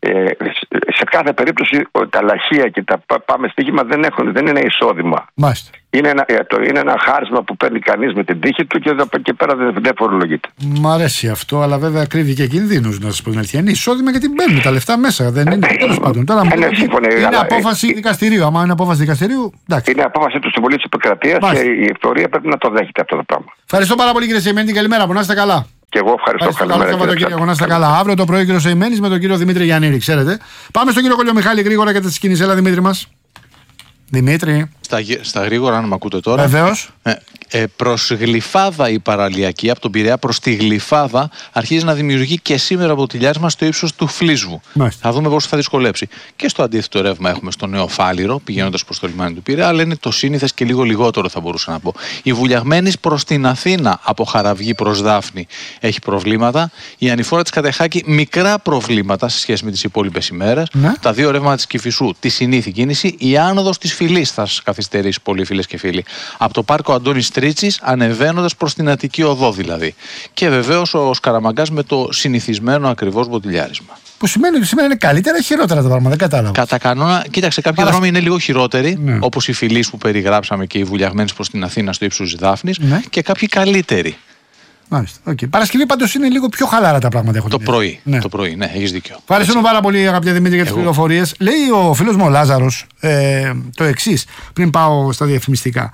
Σε κάθε περίπτωση τα λαχεία και τα πάμε στοίχημα δεν είναι εισόδημα. Είναι ένα χάρισμα που παίρνει κανείς με την τύχη του και πέρα δεν φορολογείται. Μ' αρέσει αυτό, αλλά βέβαια κρύβει και κινδύνους, να σας πω την αλήθεια. Είναι εισόδημα γιατί μπαίνουν τα λεφτά μέσα. Δεν είναι, τέλος πάντων. Τώρα είναι απόφαση δικαστηρίου. Άμα είναι απόφαση δικαστηρίου, εντάξει. Είναι απόφαση του Συμβουλίου της Επικρατείας και η εφορία πρέπει να το δέχεται αυτό το πράγμα. Ευχαριστώ πάρα πολύ, κύριε Σεϊμένη. Καλημέρα, να είστε καλά. Και εγώ ευχαριστώ. Καλημέρα, να είστε καλά. Αύριο το πρωί, κύριο Σεϊμένης με τον κύριο Δημήτρη Γιαννήρη, ξέρετε. Πάμε στον κύριο Κολιομιχάλη γρήγορα για τη σκηνή. Έλα, Δημήτρη μας. Δημήτρη. Στα γρήγορα, αν με ακούτε τώρα. Βεβαίως. Προς Γλυφάδα η παραλιακή, από τον Πειραιά προς τη Γλυφάδα, αρχίζει να δημιουργεί και σήμερα μποτιλιάρισμα στο ύψος του Φλίσβου. Θα δούμε πώς θα δυσκολέψει. Και στο αντίθετο ρεύμα έχουμε στο Νέο Φάληρο, πηγαίνοντας προς το λιμάνι του Πειραιά, αλλά είναι το σύνηθες και λίγο λιγότερο, θα μπορούσα να πω. Η Βουλιαγμένης προς την Αθήνα, από Χαραυγή προς Δάφνη, έχει προβλήματα. Η ανηφόρα της Κατεχάκη, μικρά προβλήματα σε σχέση με τις υπόλοιπες ημέρες. Τα δύο ρεύματα της Κηφισού, τη συνήθη κίνηση. Η άνοδος της Φυλής θα σας καθυστερήσει πολύ, φίλες και φίλοι. Από το πάρκο Αντώνης Τρίτσης, ανεβαίνοντας προς την Αττική Οδό δηλαδή. Και βεβαίως ο Σκαραμαγκάς με το συνηθισμένο ακριβώς μποτιλιάρισμα. Που σημαίνει ότι σήμερα είναι καλύτερα ή χειρότερα τα πράγματα, δεν κατάλαβα. Κατά κανόνα, κοίταξε, κάποιοι δρόμοι είναι λίγο χειρότεροι, όπως η Φυλής που περιγράψαμε και οι Βουλιαγμένες προς την Αθήνα στο ύψος της Δάφνης, και κάποιοι καλύτεροι. Μάλιστα. Okay. Παρασκευή πάντως είναι λίγο πιο χαλαρά τα πράγματα. Το πρωί, ναι, έχεις δίκιο. Ευχαριστούμε πάρα πολύ, αγαπητέ Δημήτρη, για τις πληροφορίες. Λέει ο φίλος μου ο Λάζαρος το εξής, πριν πάω στα διαφημιστικά.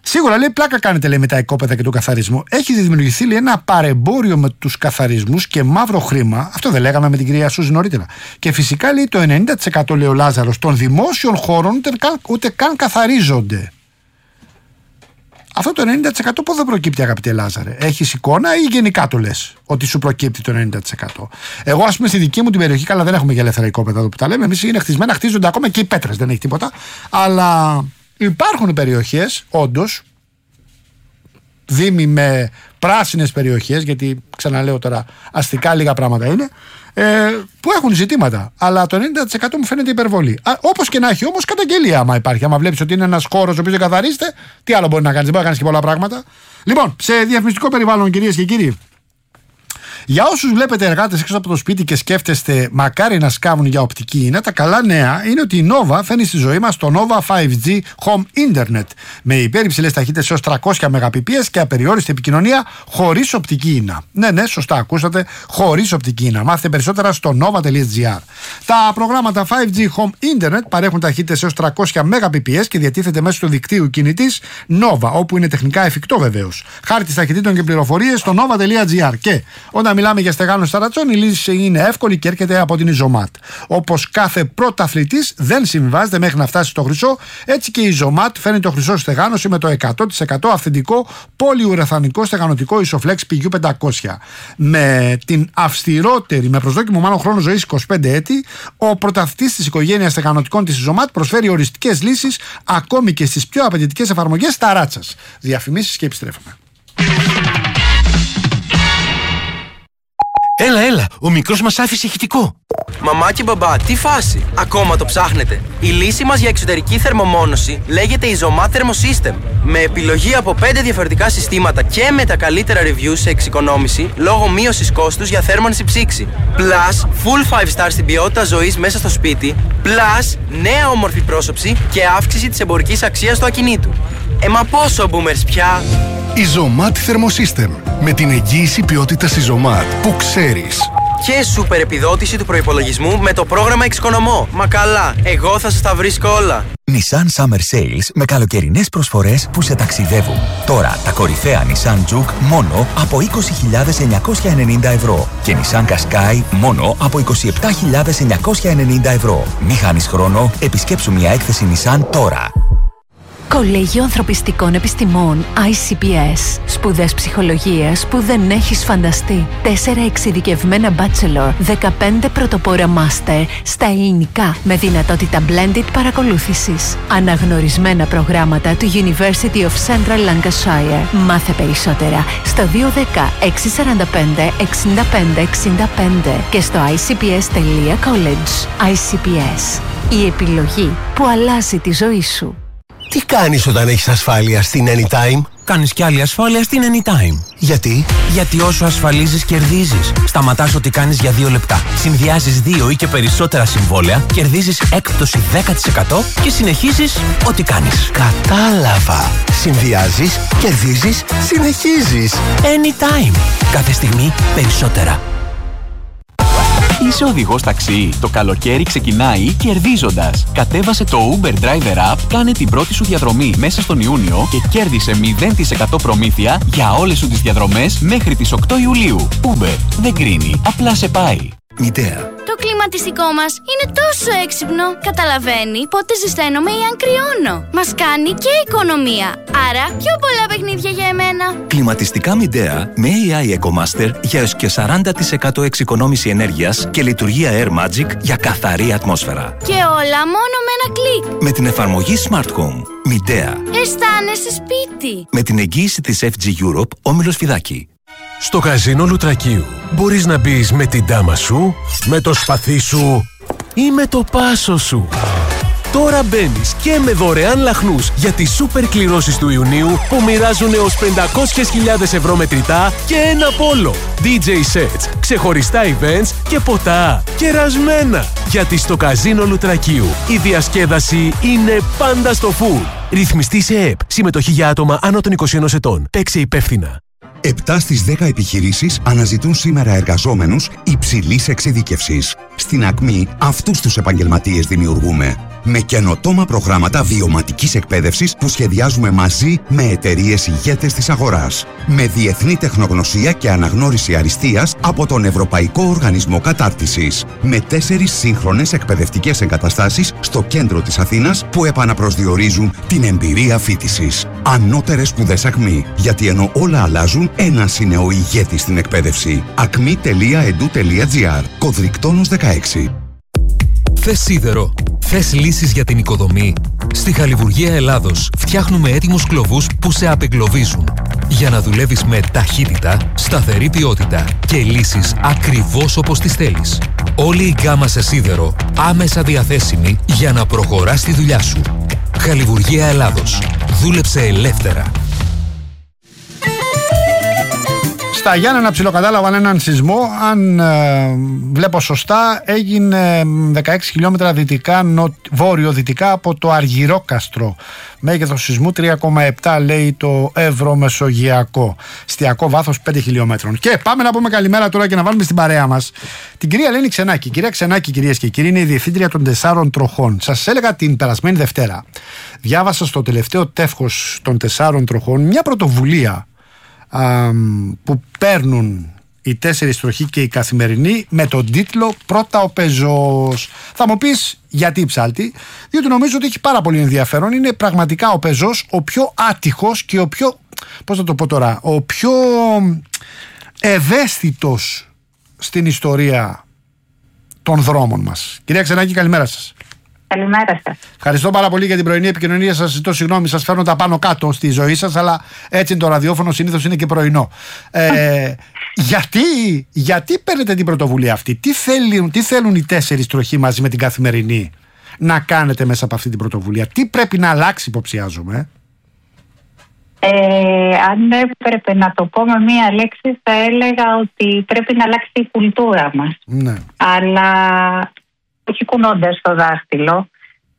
Σίγουρα, λέει, πλάκα κάνετε, λέει, με τα οικόπεδα και τον καθαρισμό. Έχει δημιουργηθεί, λέει, ένα παρεμπόριο με τους καθαρισμούς και μαύρο χρήμα. Αυτό δεν λέγαμε με την κυρία Σούζη νωρίτερα. Και φυσικά, λέει, το 90%, λέει ο Λάζαρος, των δημόσιων χώρων ούτε καν καθαρίζονται. Αυτό το 90% πώς δεν προκύπτει, αγαπητέ Λάζαρε? Έχεις εικόνα ή γενικά το λες ότι σου προκύπτει το 90%? Εγώ, ας πούμε, στη δική μου την περιοχή, καλά, δεν έχουμε και ελεύθερα οικόπεδα εδώ που τα λέμε. Εμείς είναι χτισμένα, χτίζονται ακόμα και οι πέτρες, δεν έχει τίποτα. Αλλά υπάρχουν περιοχές, όντως, δήμοι με πράσινες περιοχές, γιατί ξαναλέω τώρα αστικά λίγα πράγματα είναι, που έχουν ζητήματα. Αλλά το 90% μου φαίνεται υπερβολή. Όπως και να έχει όμως καταγγελία, άμα υπάρχει. Άμα βλέπεις ότι είναι ένας χώρος ο οποίος δεν καθαρίζεται, τι άλλο μπορεί να κάνεις? Δεν μπορεί να κάνεις και πολλά πράγματα. Λοιπόν, σε διαφημιστικό περιβάλλον, κυρίες και κύριοι, για όσους βλέπετε εργάτες έξω από το σπίτι και σκέφτεστε μακάρι να σκάβουν για οπτική ίνα, τα καλά νέα είναι ότι η Nova φέρνει στη ζωή μας το Nova 5G Home Internet με υπέρυψηλες ταχύτητες έως 300 Mbps και απεριόριστη επικοινωνία χωρίς οπτική ίνα. Ναι, σωστά ακούσατε, χωρίς οπτική ίνα. Μάθετε περισσότερα στο nova.gr. Τα προγράμματα 5G Home Internet παρέχουν ταχύτητες έως 300 Mbps και διατίθεται μέσω του δικτύου κινητής Nova, όπου είναι τεχνικά εφικτό βεβαίως. Χάρτης ταχυτήτων και πληροφορίες στο nova.gr. Και όταν μιλάμε για στεγάνωση στα ρατσόν, η λύση είναι εύκολη και έρχεται από την Isomat. Όπως κάθε πρωταθλητής δεν συμβιβάζεται μέχρι να φτάσει στο χρυσό, έτσι και η Isomat φέρνει το χρυσό στεγάνωση με το 100% αυθεντικό πολυουραθανικό στεγανωτικό Isoflex PU500. Με την αυστηρότερη, με προσδόκιμο μάλλον χρόνο ζωής 25 έτη, ο πρωταθλητής της οικογένειας στεγανωτικών της Isomat προσφέρει οριστικές λύσεις ακόμη και στις πιο απαιτητικές εφαρμογές ταράτσας. Διαφημίσεις και επιστρέφουμε. Έλα, ο μικρός μας άφησε ηχητικό. Μαμά και μπαμπά, τι φάση? Ακόμα το ψάχνετε? Η λύση μας για εξωτερική θερμομόνωση λέγεται Isomat Thermosystem. Με επιλογή από 5 διαφορετικά συστήματα και με τα καλύτερα reviews σε εξοικονόμηση λόγω μείωσης κόστους για θέρμανση ψήξη. Plus, full 5 star στην ποιότητα ζωής μέσα στο σπίτι. Plus, νέα όμορφη πρόσωψη και αύξηση της εμπορικής αξίας του ακινήτου. Μα πόσο boomers πια? Isomat Thermosystem. Με την εγγύηση ποιότητας Isomat που ξέρεις. Και σούπερ επιδότηση του προϋπολογισμού με το πρόγραμμα Εξοικονομώ. Μα καλά, εγώ θα σας τα βρίσκω όλα. Nissan Summer Sales με καλοκαιρινές προσφορές που σε ταξιδεύουν. Τώρα τα κορυφαία Nissan Juke μόνο από 20.990 ευρώ και Nissan Qashqai μόνο από 27.990 ευρώ. Μη χάνεις χρόνο, επισκέψου μια έκθεση Nissan τώρα. Κολέγιο Ανθρωπιστικών Επιστημών ICPS. Σπουδές ψυχολογίας που δεν έχεις φανταστεί. 4 εξειδικευμένα bachelor, 15 πρωτοπόρα master στα ελληνικά με δυνατότητα blended παρακολούθησης. Αναγνωρισμένα προγράμματα του University of Central Lancashire. Μάθε περισσότερα στο 210 645 65 65 και στο icps.college. ICPS. Η επιλογή που αλλάζει τη ζωή σου. Τι κάνεις όταν έχεις ασφάλεια στην Anytime? Κάνεις κι άλλη ασφάλεια στην Anytime. Γιατί? Γιατί όσο ασφαλίζεις κερδίζεις. Σταματάς ό,τι κάνεις για 2 λεπτά. Συνδυάζεις 2 ή και περισσότερα συμβόλαια, κερδίζεις έκπτωση 10% και συνεχίζεις ό,τι κάνεις. Κατάλαβα. Συνδυάζεις, κερδίζεις, συνεχίζεις. Anytime. Κάθε στιγμή περισσότερα. Είσαι οδηγός ταξί? Το καλοκαίρι ξεκινάει κερδίζοντας. Κατέβασε το Uber Driver App, κάνε την πρώτη σου διαδρομή μέσα στον Ιούνιο και κέρδισε 0% προμήθεια για όλες σου τις διαδρομές μέχρι τις 8 Ιουλίου. Uber δεν κρίνει, απλά σε πάει. Μητέα. Το κλιματιστικό μας είναι τόσο έξυπνο. Καταλαβαίνει πότε ζεσταίνομαι ή αν κρυώνω. Μας κάνει και οικονομία. Άρα πιο πολλά παιχνίδια για εμένα. Κλιματιστικά Midea με AI EcoMaster για έως και 40% εξοικονόμηση ενέργειας και λειτουργία Air Magic για καθαρή ατμόσφαιρα. Και όλα μόνο με ένα κλικ. Με την εφαρμογή Smart Home. Midea. Αισθάνεσαι σπίτι. Με την εγγύηση της FG Europe, Όμιλος Φιδάκη. Στο καζίνο Λουτρακίου μπορείς να μπεις με την τάμα σου, με το σπαθί σου ή με το πάσο σου. Τώρα μπαίνεις και με δωρεάν λαχνούς για τις σούπερ κληρώσεις του Ιουνίου που μοιράζουν έως 500.000 ευρώ μετρητά και ένα πόλο. DJ sets, ξεχωριστά events και ποτά. Κερασμένα! Γιατί στο καζίνο Λουτρακίου η διασκέδαση είναι πάντα στο full. Ρυθμιστή σε ΕΠ. Συμμετοχή για άτομα άνω των 21 ετών. Παίξε υπεύθυνα. 7 στις 10 επιχειρήσεις αναζητούν σήμερα εργαζόμενους υψηλής εξειδίκευσης. Στην Ακμή αυτούς τους επαγγελματίες δημιουργούμε. με καινοτόμα προγράμματα βιωματικής εκπαίδευσης που σχεδιάζουμε μαζί με εταιρείες ηγέτες της αγοράς. Με διεθνή τεχνογνωσία και αναγνώριση αριστείας από τον Ευρωπαϊκό Οργανισμό Κατάρτισης. Με 4 σύγχρονες εκπαιδευτικές εγκαταστάσεις στο κέντρο της Αθήνας που επαναπροσδιορίζουν την εμπειρία φοιτησης. Ανώτερες σπουδές ΑΚΜΗ. Γιατί ενώ όλα αλλάζουν, ένας είναι ο ηγέτης στην εκπαίδευση. acmi.edu.gr. Κωδρικτόνος 16. Θες σίδερο? Θες λύσεις για την οικοδομή? Στη Χαλιβουργία Ελλάδος φτιάχνουμε έτοιμους κλωβούς που σε απεγκλωβίζουν. Για να δουλεύεις με ταχύτητα, σταθερή ποιότητα και λύσεις ακριβώς όπως τις θέλεις. Όλη η γκάμα σε σίδερο άμεσα διαθέσιμη για να προχωράς τη δουλειά σου. Χαλιβουργία Ελλάδος. Δούλεψε ελεύθερα. Στα Γιάννενα ψιλοκατάλαβαν έναν σεισμό. Αν βλέπω σωστά, έγινε 16 χιλιόμετρα βόρειο-δυτικά από το Αργυρόκαστρο. Μέγεθος σεισμού 3,7 λέει το Ευρωμεσογειακό. Στιακό βάθος 5 χιλιόμετρων. Και πάμε να πούμε καλημέρα τώρα και να βάλουμε στην παρέα μας την κυρία Ελένη Ξενάκη. Κυρία Ξενάκη, κυρίες και κύριοι, είναι η διευθύντρια των 4 τροχών. Σας έλεγα την περασμένη Δευτέρα. Διάβασα στο τελευταίο τεύχος των 4 τροχών μια πρωτοβουλία που παίρνουν οι 4 τροχοί και οι καθημερινοί με τον τίτλο «Πρώτα ο πεζός». Θα μου πεις γιατί ψάλτη? Διότι νομίζω ότι έχει πάρα πολύ ενδιαφέρον. Είναι πραγματικά ο πεζός ο πιο άτυχος και ο πιο, πώς θα το πω τώρα, ο πιο ευαίσθητος στην ιστορία των δρόμων μας. Κυρία Ξενάκη, καλημέρα σας. Καλημέρα σας. Ευχαριστώ πάρα πολύ για την πρωινή επικοινωνία σας. Ζητώ συγγνώμη, σας φέρνω τα πάνω κάτω στη ζωή σας, αλλά έτσι είναι το ραδιόφωνο, συνήθως είναι και πρωινό. Γιατί παίρνετε την πρωτοβουλία αυτή? Τι θέλουν οι 4 τροχοί μαζί με την καθημερινή να κάνετε μέσα από αυτή την πρωτοβουλία? Τι πρέπει να αλλάξει, υποψιάζομαι? Αν έπρεπε να το πω με μία λέξη, θα έλεγα ότι πρέπει να αλλάξει η κουλτούρα μας. Ναι. Αλλά όχι κουνώντας το δάχτυλο.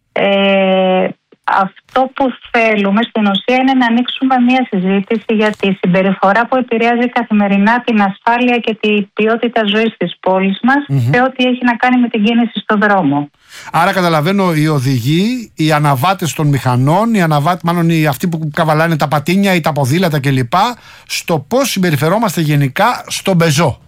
Αυτό που θέλουμε στην ουσία είναι να ανοίξουμε μία συζήτηση για τη συμπεριφορά που επηρεάζει καθημερινά την ασφάλεια και την ποιότητα ζωής της πόλης μας, σε ό,τι έχει να κάνει με την κίνηση στον δρόμο. Άρα καταλαβαίνω, οι οδηγοί, οι αναβάτες των μηχανών, αυτοί που καβαλάνε τα πατίνια ή τα ποδήλατα κλπ, στο πώς συμπεριφερόμαστε γενικά στον πεζό.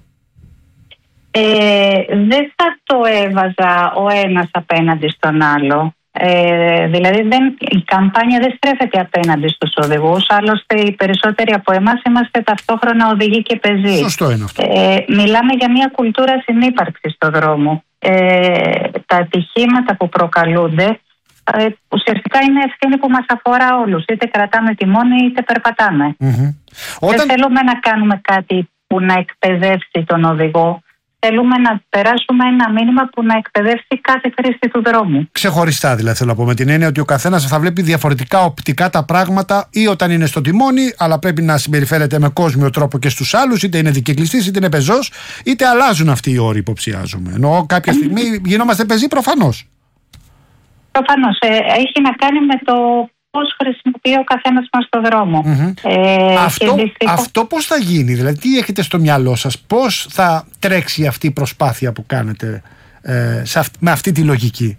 Δεν θα το έβαζα ο ένας απέναντι στον άλλο. Δηλαδή η καμπάνια δεν στρέφεται απέναντι στους οδηγούς. Άλλωστε οι περισσότεροι από εμάς είμαστε ταυτόχρονα οδηγοί και πεζοί. Σωστό είναι αυτό. Μιλάμε για μια κουλτούρα συνύπαρξης στον δρόμο. Τα ατυχήματα που προκαλούνται ουσιαστικά είναι ευθύνη που μας αφορά όλους. Είτε κρατάμε τιμόνι είτε περπατάμε. Δεν θέλουμε να κάνουμε κάτι που να εκπαιδεύσει τον οδηγό. Θέλουμε να περάσουμε ένα μήνυμα που να εκπαιδεύσει κάθε χρήστη του δρόμου. Ξεχωριστά, δηλαδή, θέλω να πω, με την έννοια ότι ο καθένας θα βλέπει διαφορετικά οπτικά τα πράγματα ή όταν είναι στο τιμόνι, αλλά πρέπει να συμπεριφέρεται με κόσμιο τρόπο και στους άλλους, είτε είναι δικαικλιστής, είτε είναι πεζός, είτε αλλάζουν αυτοί οι όροι, υποψιάζομαι. Ενώ κάποια στιγμή γινόμαστε πεζοί, προφανώς. Προφανώς. Έχει να κάνει με το πώς χρησιμοποιεί ο καθένας μας στον δρόμο. Αυτό πώς θα γίνει, δηλαδή τι έχετε στο μυαλό σας, πώς θα τρέξει αυτή η προσπάθεια που κάνετε με αυτή τη λογική?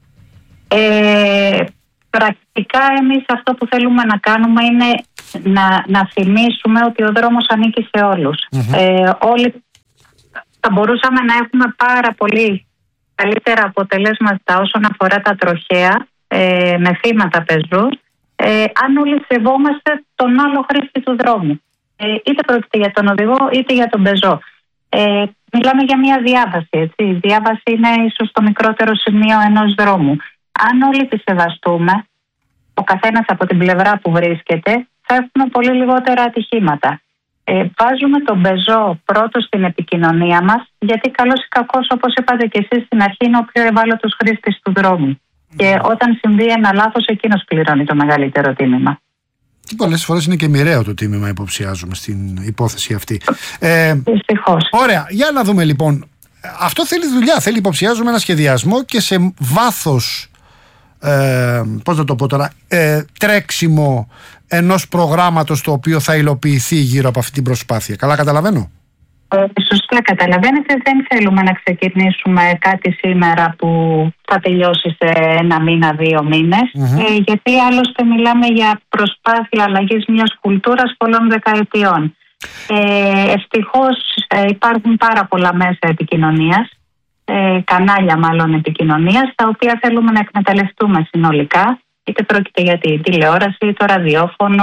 Πρακτικά εμείς αυτό που θέλουμε να κάνουμε είναι να θυμίσουμε ότι ο δρόμος ανήκει σε όλους. Όλοι θα μπορούσαμε να έχουμε πάρα πολύ καλύτερα αποτελέσματα όσον αφορά τα τροχαία με θύματα πεζού, αν όλοι σεβόμαστε τον άλλο χρήστη του δρόμου. Είτε πρόκειται για τον οδηγό είτε για τον πεζό. Μιλάμε για μια διάβαση, έτσι. Η διάβαση είναι ίσως το μικρότερο σημείο ενός δρόμου. Αν όλοι τη σεβαστούμε, ο καθένας από την πλευρά που βρίσκεται, θα έχουμε πολύ λιγότερα ατυχήματα. Βάζουμε τον πεζό πρώτο στην επικοινωνία μας, γιατί καλός ή κακός, όπως είπατε και εσείς στην αρχή, είναι ο πιο ευάλωτος χρήστης του δρόμου. Και όταν συμβεί ένα λάθος, εκείνος πληρώνει το μεγαλύτερο τίμημα. Πολλές φορές είναι και μοιραίο το τίμημα, υποψιάζομαι, στην υπόθεση αυτή. Δυστυχώς. Ωραία, για να δούμε λοιπόν. Αυτό θέλει δουλειά, θέλει, υποψιάζομαι, ένα σχεδιασμό και σε βάθος, πώς να το πω τώρα, τρέξιμο ενός προγράμματος το οποίο θα υλοποιηθεί γύρω από αυτή την προσπάθεια. Καλά καταλαβαίνω? Σωστά καταλαβαίνετε, δεν θέλουμε να ξεκινήσουμε κάτι σήμερα που θα τελειώσει σε 1 μήνα, 2 μήνες, γιατί άλλωστε μιλάμε για προσπάθεια αλλαγής μιας κουλτούρας πολλών δεκαετιών. Ευτυχώς υπάρχουν πάρα πολλά μέσα επικοινωνίας, κανάλια μάλλον επικοινωνίας, τα οποία θέλουμε να εκμεταλλευτούμε συνολικά, είτε πρόκειται για τη τηλεόραση, το ραδιόφωνο,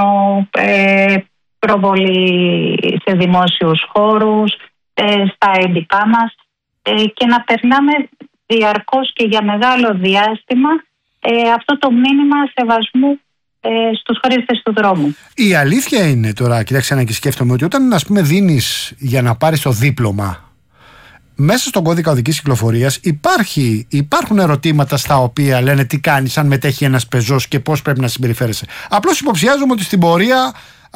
προβολή σε δημόσιους χώρους, στα έντυπά μας, και να περνάμε διαρκώς και για μεγάλο διάστημα αυτό το μήνυμα σεβασμού στους χρήστες του δρόμου. Η αλήθεια είναι τώρα, κοιτάξτε να και σκέφτομαι, ότι όταν δίνεις για να πάρεις το δίπλωμα, μέσα στον κώδικα οδικής κυκλοφορίας υπάρχουν ερωτήματα στα οποία λένε τι κάνεις αν μετέχει ένας πεζός και πώς πρέπει να συμπεριφέρεσαι. Απλώς υποψιάζομαι ότι στην πορεία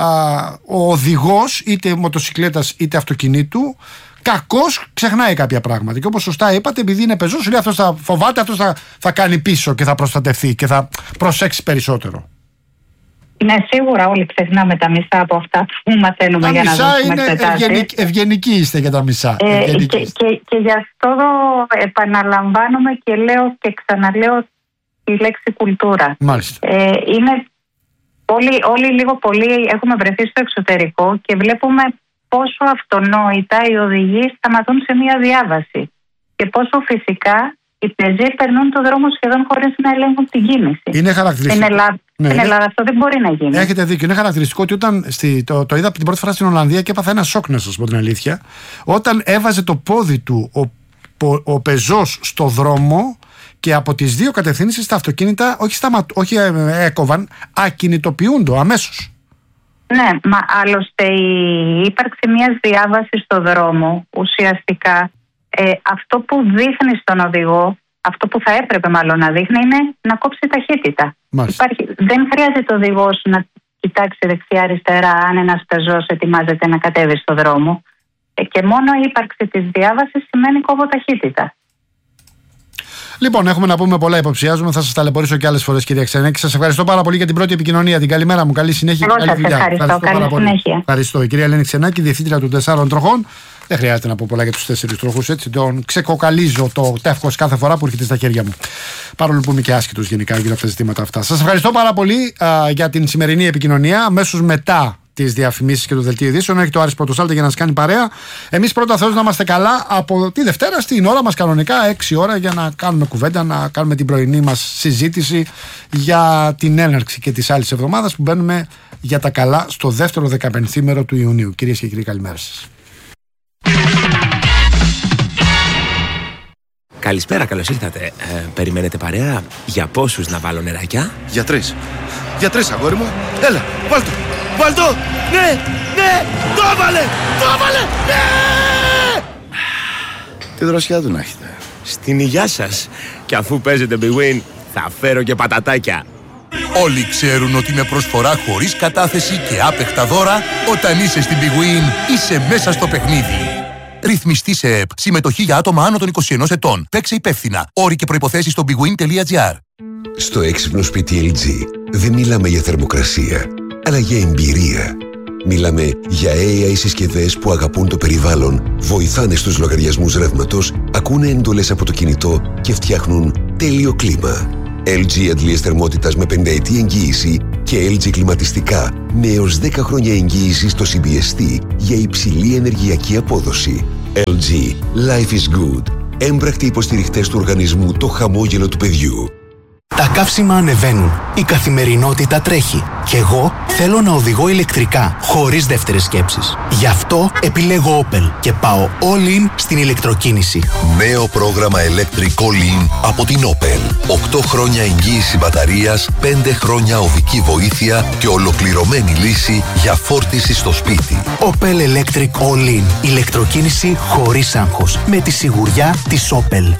ο οδηγός είτε μοτοσικλέτας είτε αυτοκινήτου κακώς ξεχνάει κάποια πράγματα. Και όπως σωστά είπατε, επειδή είναι πεζός, λέει αυτός θα φοβάται, αυτός θα κάνει πίσω και θα προστατευτεί και θα προσέξει περισσότερο. Ναι, σίγουρα όλοι ξεχνάμε τα μισά από αυτά που μαθαίνουμε για να δώσουμε εξετάσεις. Ευγενικοί είστε για τα μισά. Και γι' αυτό επαναλαμβάνομαι και λέω και ξαναλέω τη λέξη κουλτούρα. Μάλιστα. Είναι όλοι λίγο πολύ έχουμε βρεθεί στο εξωτερικό και βλέπουμε πόσο αυτονόητα οι οδηγοί σταματούν σε μία διάβαση και πόσο φυσικά οι πεζοί περνούν το δρόμο σχεδόν χωρίς να ελέγχουν την κίνηση. Είναι χαρακτηριστικό. Στην Ελλάδα αυτό δεν μπορεί να γίνει. Έχετε δίκιο. Είναι χαρακτηριστικό ότι όταν το είδα την πρώτη φορά στην Ολλανδία και έπαθα ένα σοκ, να σας πω την αλήθεια, όταν έβαζε το πόδι του ο πεζός στο δρόμο και από τις δύο κατευθύνσεις τα αυτοκίνητα όχι έκοβαν, ακινητοποιούνται αμέσως. Ναι, μα άλλωστε η ύπαρξη μιας διάβασης στο δρόμο ουσιαστικά αυτό που δείχνει στον οδηγό, αυτό που θα έπρεπε μάλλον να δείχνει, είναι να κόψει ταχύτητα. Δεν χρειάζεται ο οδηγός να κοιτάξει δεξιά-αριστερά αν ένας πεζός ετοιμάζεται να κατέβει στο δρόμο, και μόνο η ύπαρξη της διάβασης σημαίνει κόβω ταχύτητα. Λοιπόν, έχουμε να πούμε πολλά, υποψιάζομαι. Θα σας ταλαιπωρήσω και άλλες φορές, κυρία Ξενάκη. Σας ευχαριστώ πάρα πολύ για την πρώτη επικοινωνία. Την καλημέρα μου. Καλή συνέχεια. Εγώ σας ευχαριστώ. Καλή συνέχεια. Ευχαριστώ. Η κυρία Ελένη Ξενάκη, διευθύντρια των 4 τροχών. Δεν χρειάζεται να πω πολλά για τους 4 τροχούς, έτσι. Τον ξεκοκαλίζω το τεύχος κάθε φορά που έρχεται στα χέρια μου. Παρόλο που είμαι και άσχετος γενικά για αυτά τα ζητήματα αυτά. Σας ευχαριστώ πάρα πολύ για την σημερινή επικοινωνία. Αμέσως μετά τις διαφημίσεις και το δελτίο ειδήσεων έχει το Άρης Πρωτοσάλτη για να σας κάνει παρέα. Εμείς πρώτα θέλω να είμαστε καλά από τη Δευτέρα στην ώρα μας κανονικά 6 ώρα για να κάνουμε κουβέντα, να κάνουμε την πρωινή μας συζήτηση για την έναρξη και της άλλης εβδομάδας που μπαίνουμε για τα καλά στο δεύτερο 15ήμερο του Ιουνίου. Κυρίες και κύριοι, καλημέρα σας. Καλησπέρα, καλώς ήρθατε. Περιμένετε παρέα? Για πόσους να βάλω νεράκια? Για 3. Για 3, αγόρι μου. Έλα, βάλτο. Βάλτο! Ναι! Ναι! Το έβαλε! Το έβαλε! Ναι! Τι δροσιά του να έχετε. Στην υγειά σας. Και αφού παίζετε Big Win, θα φέρω και πατατάκια. Όλοι ξέρουν ότι με προσφορά χωρίς κατάθεση και άπεχτα δώρα, όταν είσαι στην Big Win, είσαι μέσα στο παιχνίδι. Ρυθμιστή σε ΕΠ. Συμμετοχή για άτομα άνω των 21 ετών. Παίξε υπεύθυνα. Όροι και προϋποθέσεις στο bigwin.gr. Στο έξυπνο σπίτι LG δεν μιλάμε για θερμοκρασία, αλλά για εμπειρία. Μιλάμε για AI συσκευές που αγαπούν το περιβάλλον, βοηθάνε στους λογαριασμούς ρεύματος, ακούνε εντολές από το κινητό και φτιάχνουν τέλειο κλίμα. LG αντλίες θερμότητας με 5ετή εγγύηση και LG κλιματιστικά με έως 10 χρόνια εγγύηση στο CBST για υψηλή ενεργειακή απόδοση. LG. Life is good. Έμπρακτοι υποστηριχτές του οργανισμού Το Χαμόγελο του Παιδιού. Τα καύσιμα ανεβαίνουν. Η καθημερινότητα τρέχει. Κι εγώ θέλω να οδηγώ ηλεκτρικά, χωρίς δεύτερες σκέψεις. Γι' αυτό επιλέγω Opel και πάω all in στην ηλεκτροκίνηση. Νέο πρόγραμμα Electric All In από την Opel. 8 χρόνια εγγύηση μπαταρίας, 5 χρόνια οδική βοήθεια και ολοκληρωμένη λύση για φόρτιση στο σπίτι. Opel Electric All In. Ηλεκτροκίνηση χωρίς άγχος. Με τη σιγουριά της Opel.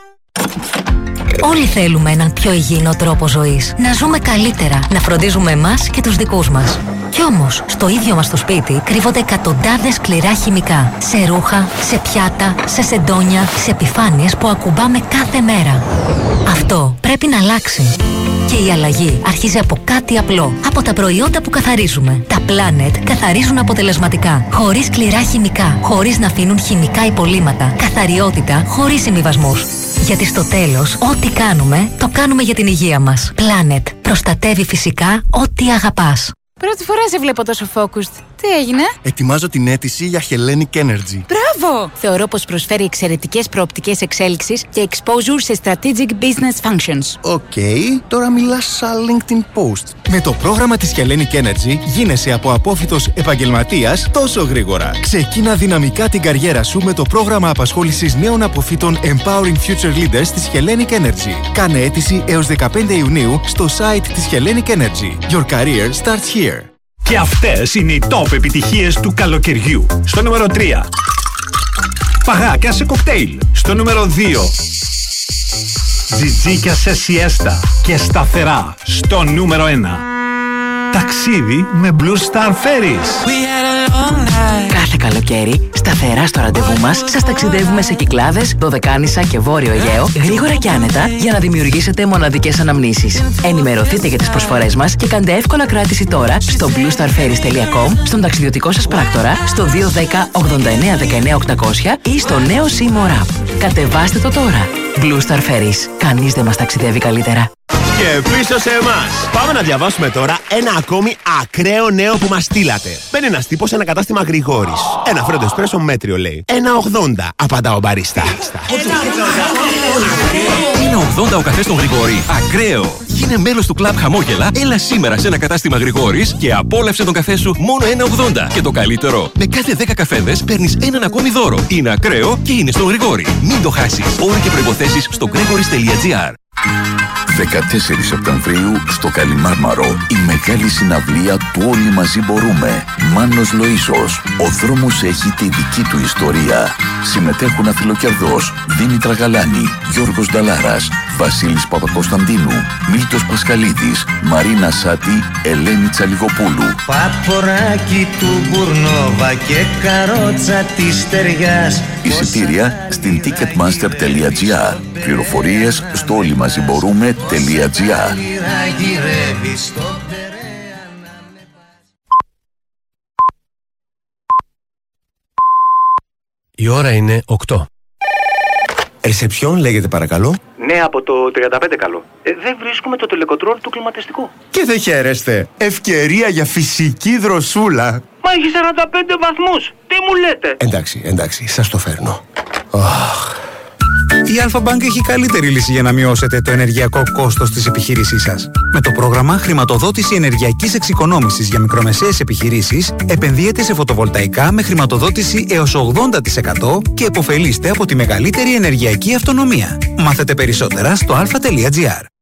Όλοι θέλουμε έναν πιο υγιεινό τρόπο ζωής. Να ζούμε καλύτερα, να φροντίζουμε εμάς και τους δικούς μας. Κι όμως, στο ίδιο μας το σπίτι κρύβονται εκατοντάδες σκληρά χημικά. Σε ρούχα, σε πιάτα, σε σεντόνια, σε επιφάνειες που ακουμπάμε κάθε μέρα. Αυτό πρέπει να αλλάξει. Και η αλλαγή αρχίζει από κάτι απλό. Από τα προϊόντα που καθαρίζουμε. Τα Planet καθαρίζουν αποτελεσματικά. Χωρίς σκληρά χημικά. Χωρίς να αφήνουν χημικά υπολείμματα. Καθαριότητα χωρίς συμβιβασμούς. Γιατί στο τέλος, ό,τι κάνουμε, το κάνουμε για την υγεία μας. Planet. Προστατεύει φυσικά ό,τι αγαπάς. Πρώτη φορά σε βλέπω τόσο focused. Τι έγινε? Ετοιμάζω την αίτηση για Hellenic Energy. Μπράβο! Θεωρώ πως προσφέρει εξαιρετικές προοπτικές εξέλιξης και exposure σε strategic business functions. Οκ, τώρα μιλάς σαν LinkedIn post. Με το πρόγραμμα της Hellenic Energy γίνεσαι από απόφοιτος επαγγελματίας τόσο γρήγορα. Ξεκίνα δυναμικά την καριέρα σου με το πρόγραμμα απασχόλησης νέων αποφύτων Empowering Future Leaders της Hellenic Energy. Κάνε αίτηση έως 15 Ιουνίου στο site της Hellenic Energy. Your career starts here. Και αυτές είναι οι top επιτυχίες του καλοκαιριού. Στο νούμερο 3. Παγάκια σε κοκτέιλ. Στο νούμερο 2. Τζιτζίκια σε σιέστα και σταθερά. Στο νούμερο 1. Ταξίδι με Blue Star Ferries. Κάθε καλοκαίρι, σταθερά στο ραντεβού μας, σας ταξιδεύουμε σε Κυκλάδες, Δωδεκάνησα και Βόρειο Αιγαίο, γρήγορα και άνετα, για να δημιουργήσετε μοναδικές αναμνήσεις. Ενημερωθείτε για τις προσφορές μας και κάντε εύκολα κράτηση τώρα στο bluestarferries.com, στον ταξιδιωτικό σας πράκτορα, στο 210 89 19 800 ή στο νέο Seymour App. Κατεβάστε το τώρα. Blue Star Ferries. Κανείς δεν μας ταξιδεύει καλύτερα. Και πίσω σε εμάς. Πάμε να διαβάσουμε τώρα ένα ακόμη ακραίο νέο που μας στείλατε. Μπαίνει ένας τύπος σε ένα κατάστημα Γρηγόρης. Ένα φρέντο εσπρέσο μέτριο λέει. 1,80 απαντά ο μπαρίστα. 1,80 ο καφές στον Γρηγόρη. Ακραίο! Γίνε μέλος του κλαμπ Χαμόγελα, έλα σήμερα σε ένα κατάστημα Γρηγόρης και απόλαυσε τον καφέ σου μόνο 1,80. Και το καλύτερο, με κάθε 10 καφέδες παίρνεις έναν ακόμη δώρο. Είναι ακραίο και είναι στον Γρηγόρη. Μην το χάσεις. Όροι και προϋποθέσεις στο gregoris.gr. 14 Σεπτεμβρίου στο Καλιμάρμαρο η μεγάλη συναυλία του Όλοι Μαζί Μπορούμε. Μάνος Λοΐσος. Ο δρόμος έχει τη δική του ιστορία. Συμμετέχουν Αθηλοκερδός, Δήμητρα Γαλάνη, Γιώργος Νταλάρας, Βασίλης Παπακοσταντίνου, Μίλτος Πασχαλίδης, Μαρίνα Σάτη, Ελένη Τσαλιγοπούλου. Παποράκι του Μπουρνόβα και καρότσα της Στεριάς. Εισιτήρια στην ticketmaster.gr. Πληροφορίες στο όλοιμαζιμπορούμε.gr. Η ώρα είναι 8. Ρεσεψιόν λέγεται παρακαλώ. Ναι, από το 35 καλό. Δεν βρίσκουμε το τελεκοτρόλ του κλιματιστικού. Και δεν χαίρεστε. Ευκαιρία για φυσική δροσούλα. Μα έχει 45 βαθμούς. Τι μου λέτε? Εντάξει, σας το φέρνω. Η Alpha Bank έχει καλύτερη λύση για να μειώσετε το ενεργειακό κόστος της επιχείρησής σας. Με το πρόγραμμα Χρηματοδότηση Ενεργειακής Εξοικονόμησης για μικρομεσαίες επιχειρήσεις, επενδύετε σε φωτοβολταϊκά με χρηματοδότηση έως 80% και επωφελείστε από τη μεγαλύτερη ενεργειακή αυτονομία. Μάθετε περισσότερα στο alpha.gr.